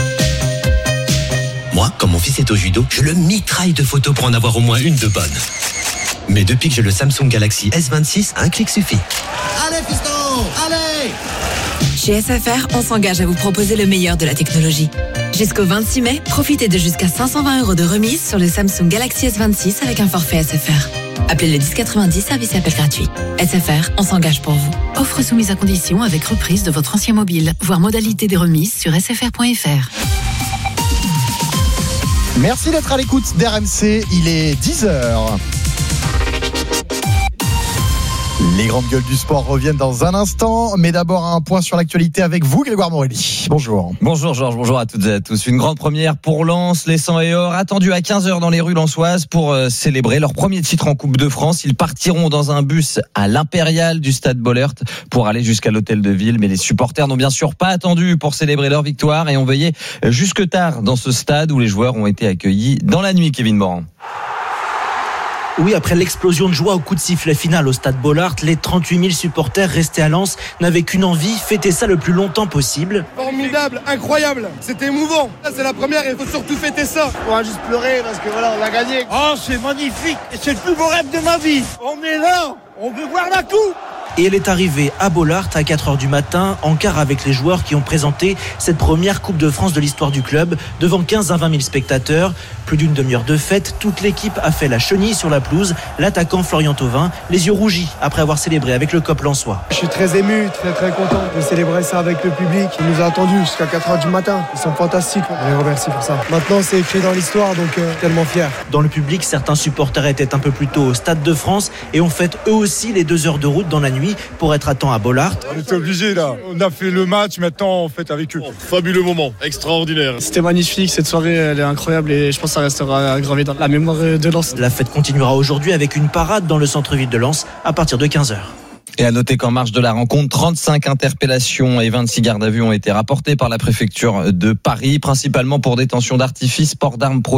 Moi, quand mon fils est au judo, je le mitraille de photos pour en avoir au moins une de bonne. Mais depuis que j'ai le Samsung Galaxy S26, un clic suffit.
Allez, fiston, allez!
Chez SFR, on s'engage à vous proposer le meilleur de la technologie. Jusqu'au 26 mai, profitez de jusqu'à 520 € de remise sur le Samsung Galaxy S26 avec un forfait SFR. Appelez le 1090, service et appel gratuit. SFR, on s'engage pour vous. Offre soumise à condition avec reprise de votre ancien mobile. Voir modalité des remises sur sfr.fr.
Merci d'être à l'écoute d'RMC, il est 10h. Les grandes gueules du sport reviennent dans un instant, mais d'abord un point sur l'actualité avec vous, Grégoire Morelli. Bonjour.
Bonjour Georges, bonjour à toutes et à tous. Une grande première pour Lens, les 100 et or, attendus à 15h dans les rues lensoises pour célébrer leur premier titre en Coupe de France. Ils partiront dans un bus à l'Impérial du stade Bollert pour aller jusqu'à l'hôtel de ville, mais les supporters n'ont bien sûr pas attendu pour célébrer leur victoire et ont veillé jusque tard dans ce stade où les joueurs ont été accueillis dans la nuit, Kevin Morand.
Oui, après l'explosion de joie au coup de sifflet final au stade Bollaert, les 38 000 supporters restés à Lens n'avaient qu'une envie, fêter ça le plus longtemps possible.
Formidable, incroyable, c'était émouvant. Là, c'est la première et il faut surtout fêter ça.
On va juste pleurer parce que voilà, on a gagné.
Oh, c'est magnifique, c'est le plus beau rêve de ma vie. On est là, on veut voir la coupe.
Et elle est arrivée à Bollaert à 4h du matin, en quart avec les joueurs qui ont présenté cette première Coupe de France de l'histoire du club, devant 15 à 20 000 spectateurs. Plus d'une demi-heure de fête, toute l'équipe a fait la chenille sur la pelouse, l'attaquant Florian Thauvin, les yeux rougis après avoir célébré avec le COP lensois.
Je suis très ému, très content de célébrer ça avec le public. Il nous a attendus jusqu'à 4h du matin. Ils sont fantastiques, on les remercie pour ça. Maintenant, c'est écrit dans l'histoire, donc tellement fier.
Dans le public, certains supporters étaient un peu plus tôt au Stade de France et ont fait eux aussi les 2 heures de route dans la nuit pour être à temps à Bollaert.
On était obligés là, on a fait le match, maintenant on fête avec eux.
Fabuleux moment, extraordinaire.
C'était magnifique, cette soirée elle est incroyable et je pense que ça restera gravé dans la mémoire de Lens.
La fête continuera aujourd'hui avec une parade dans le centre-ville de Lens à partir de 15h.
Et à noter qu'en marge de la rencontre, 35 interpellations et 26 gardes à vue ont été rapportées par la préfecture de Paris, principalement pour détention d'artifices, port d'armes pro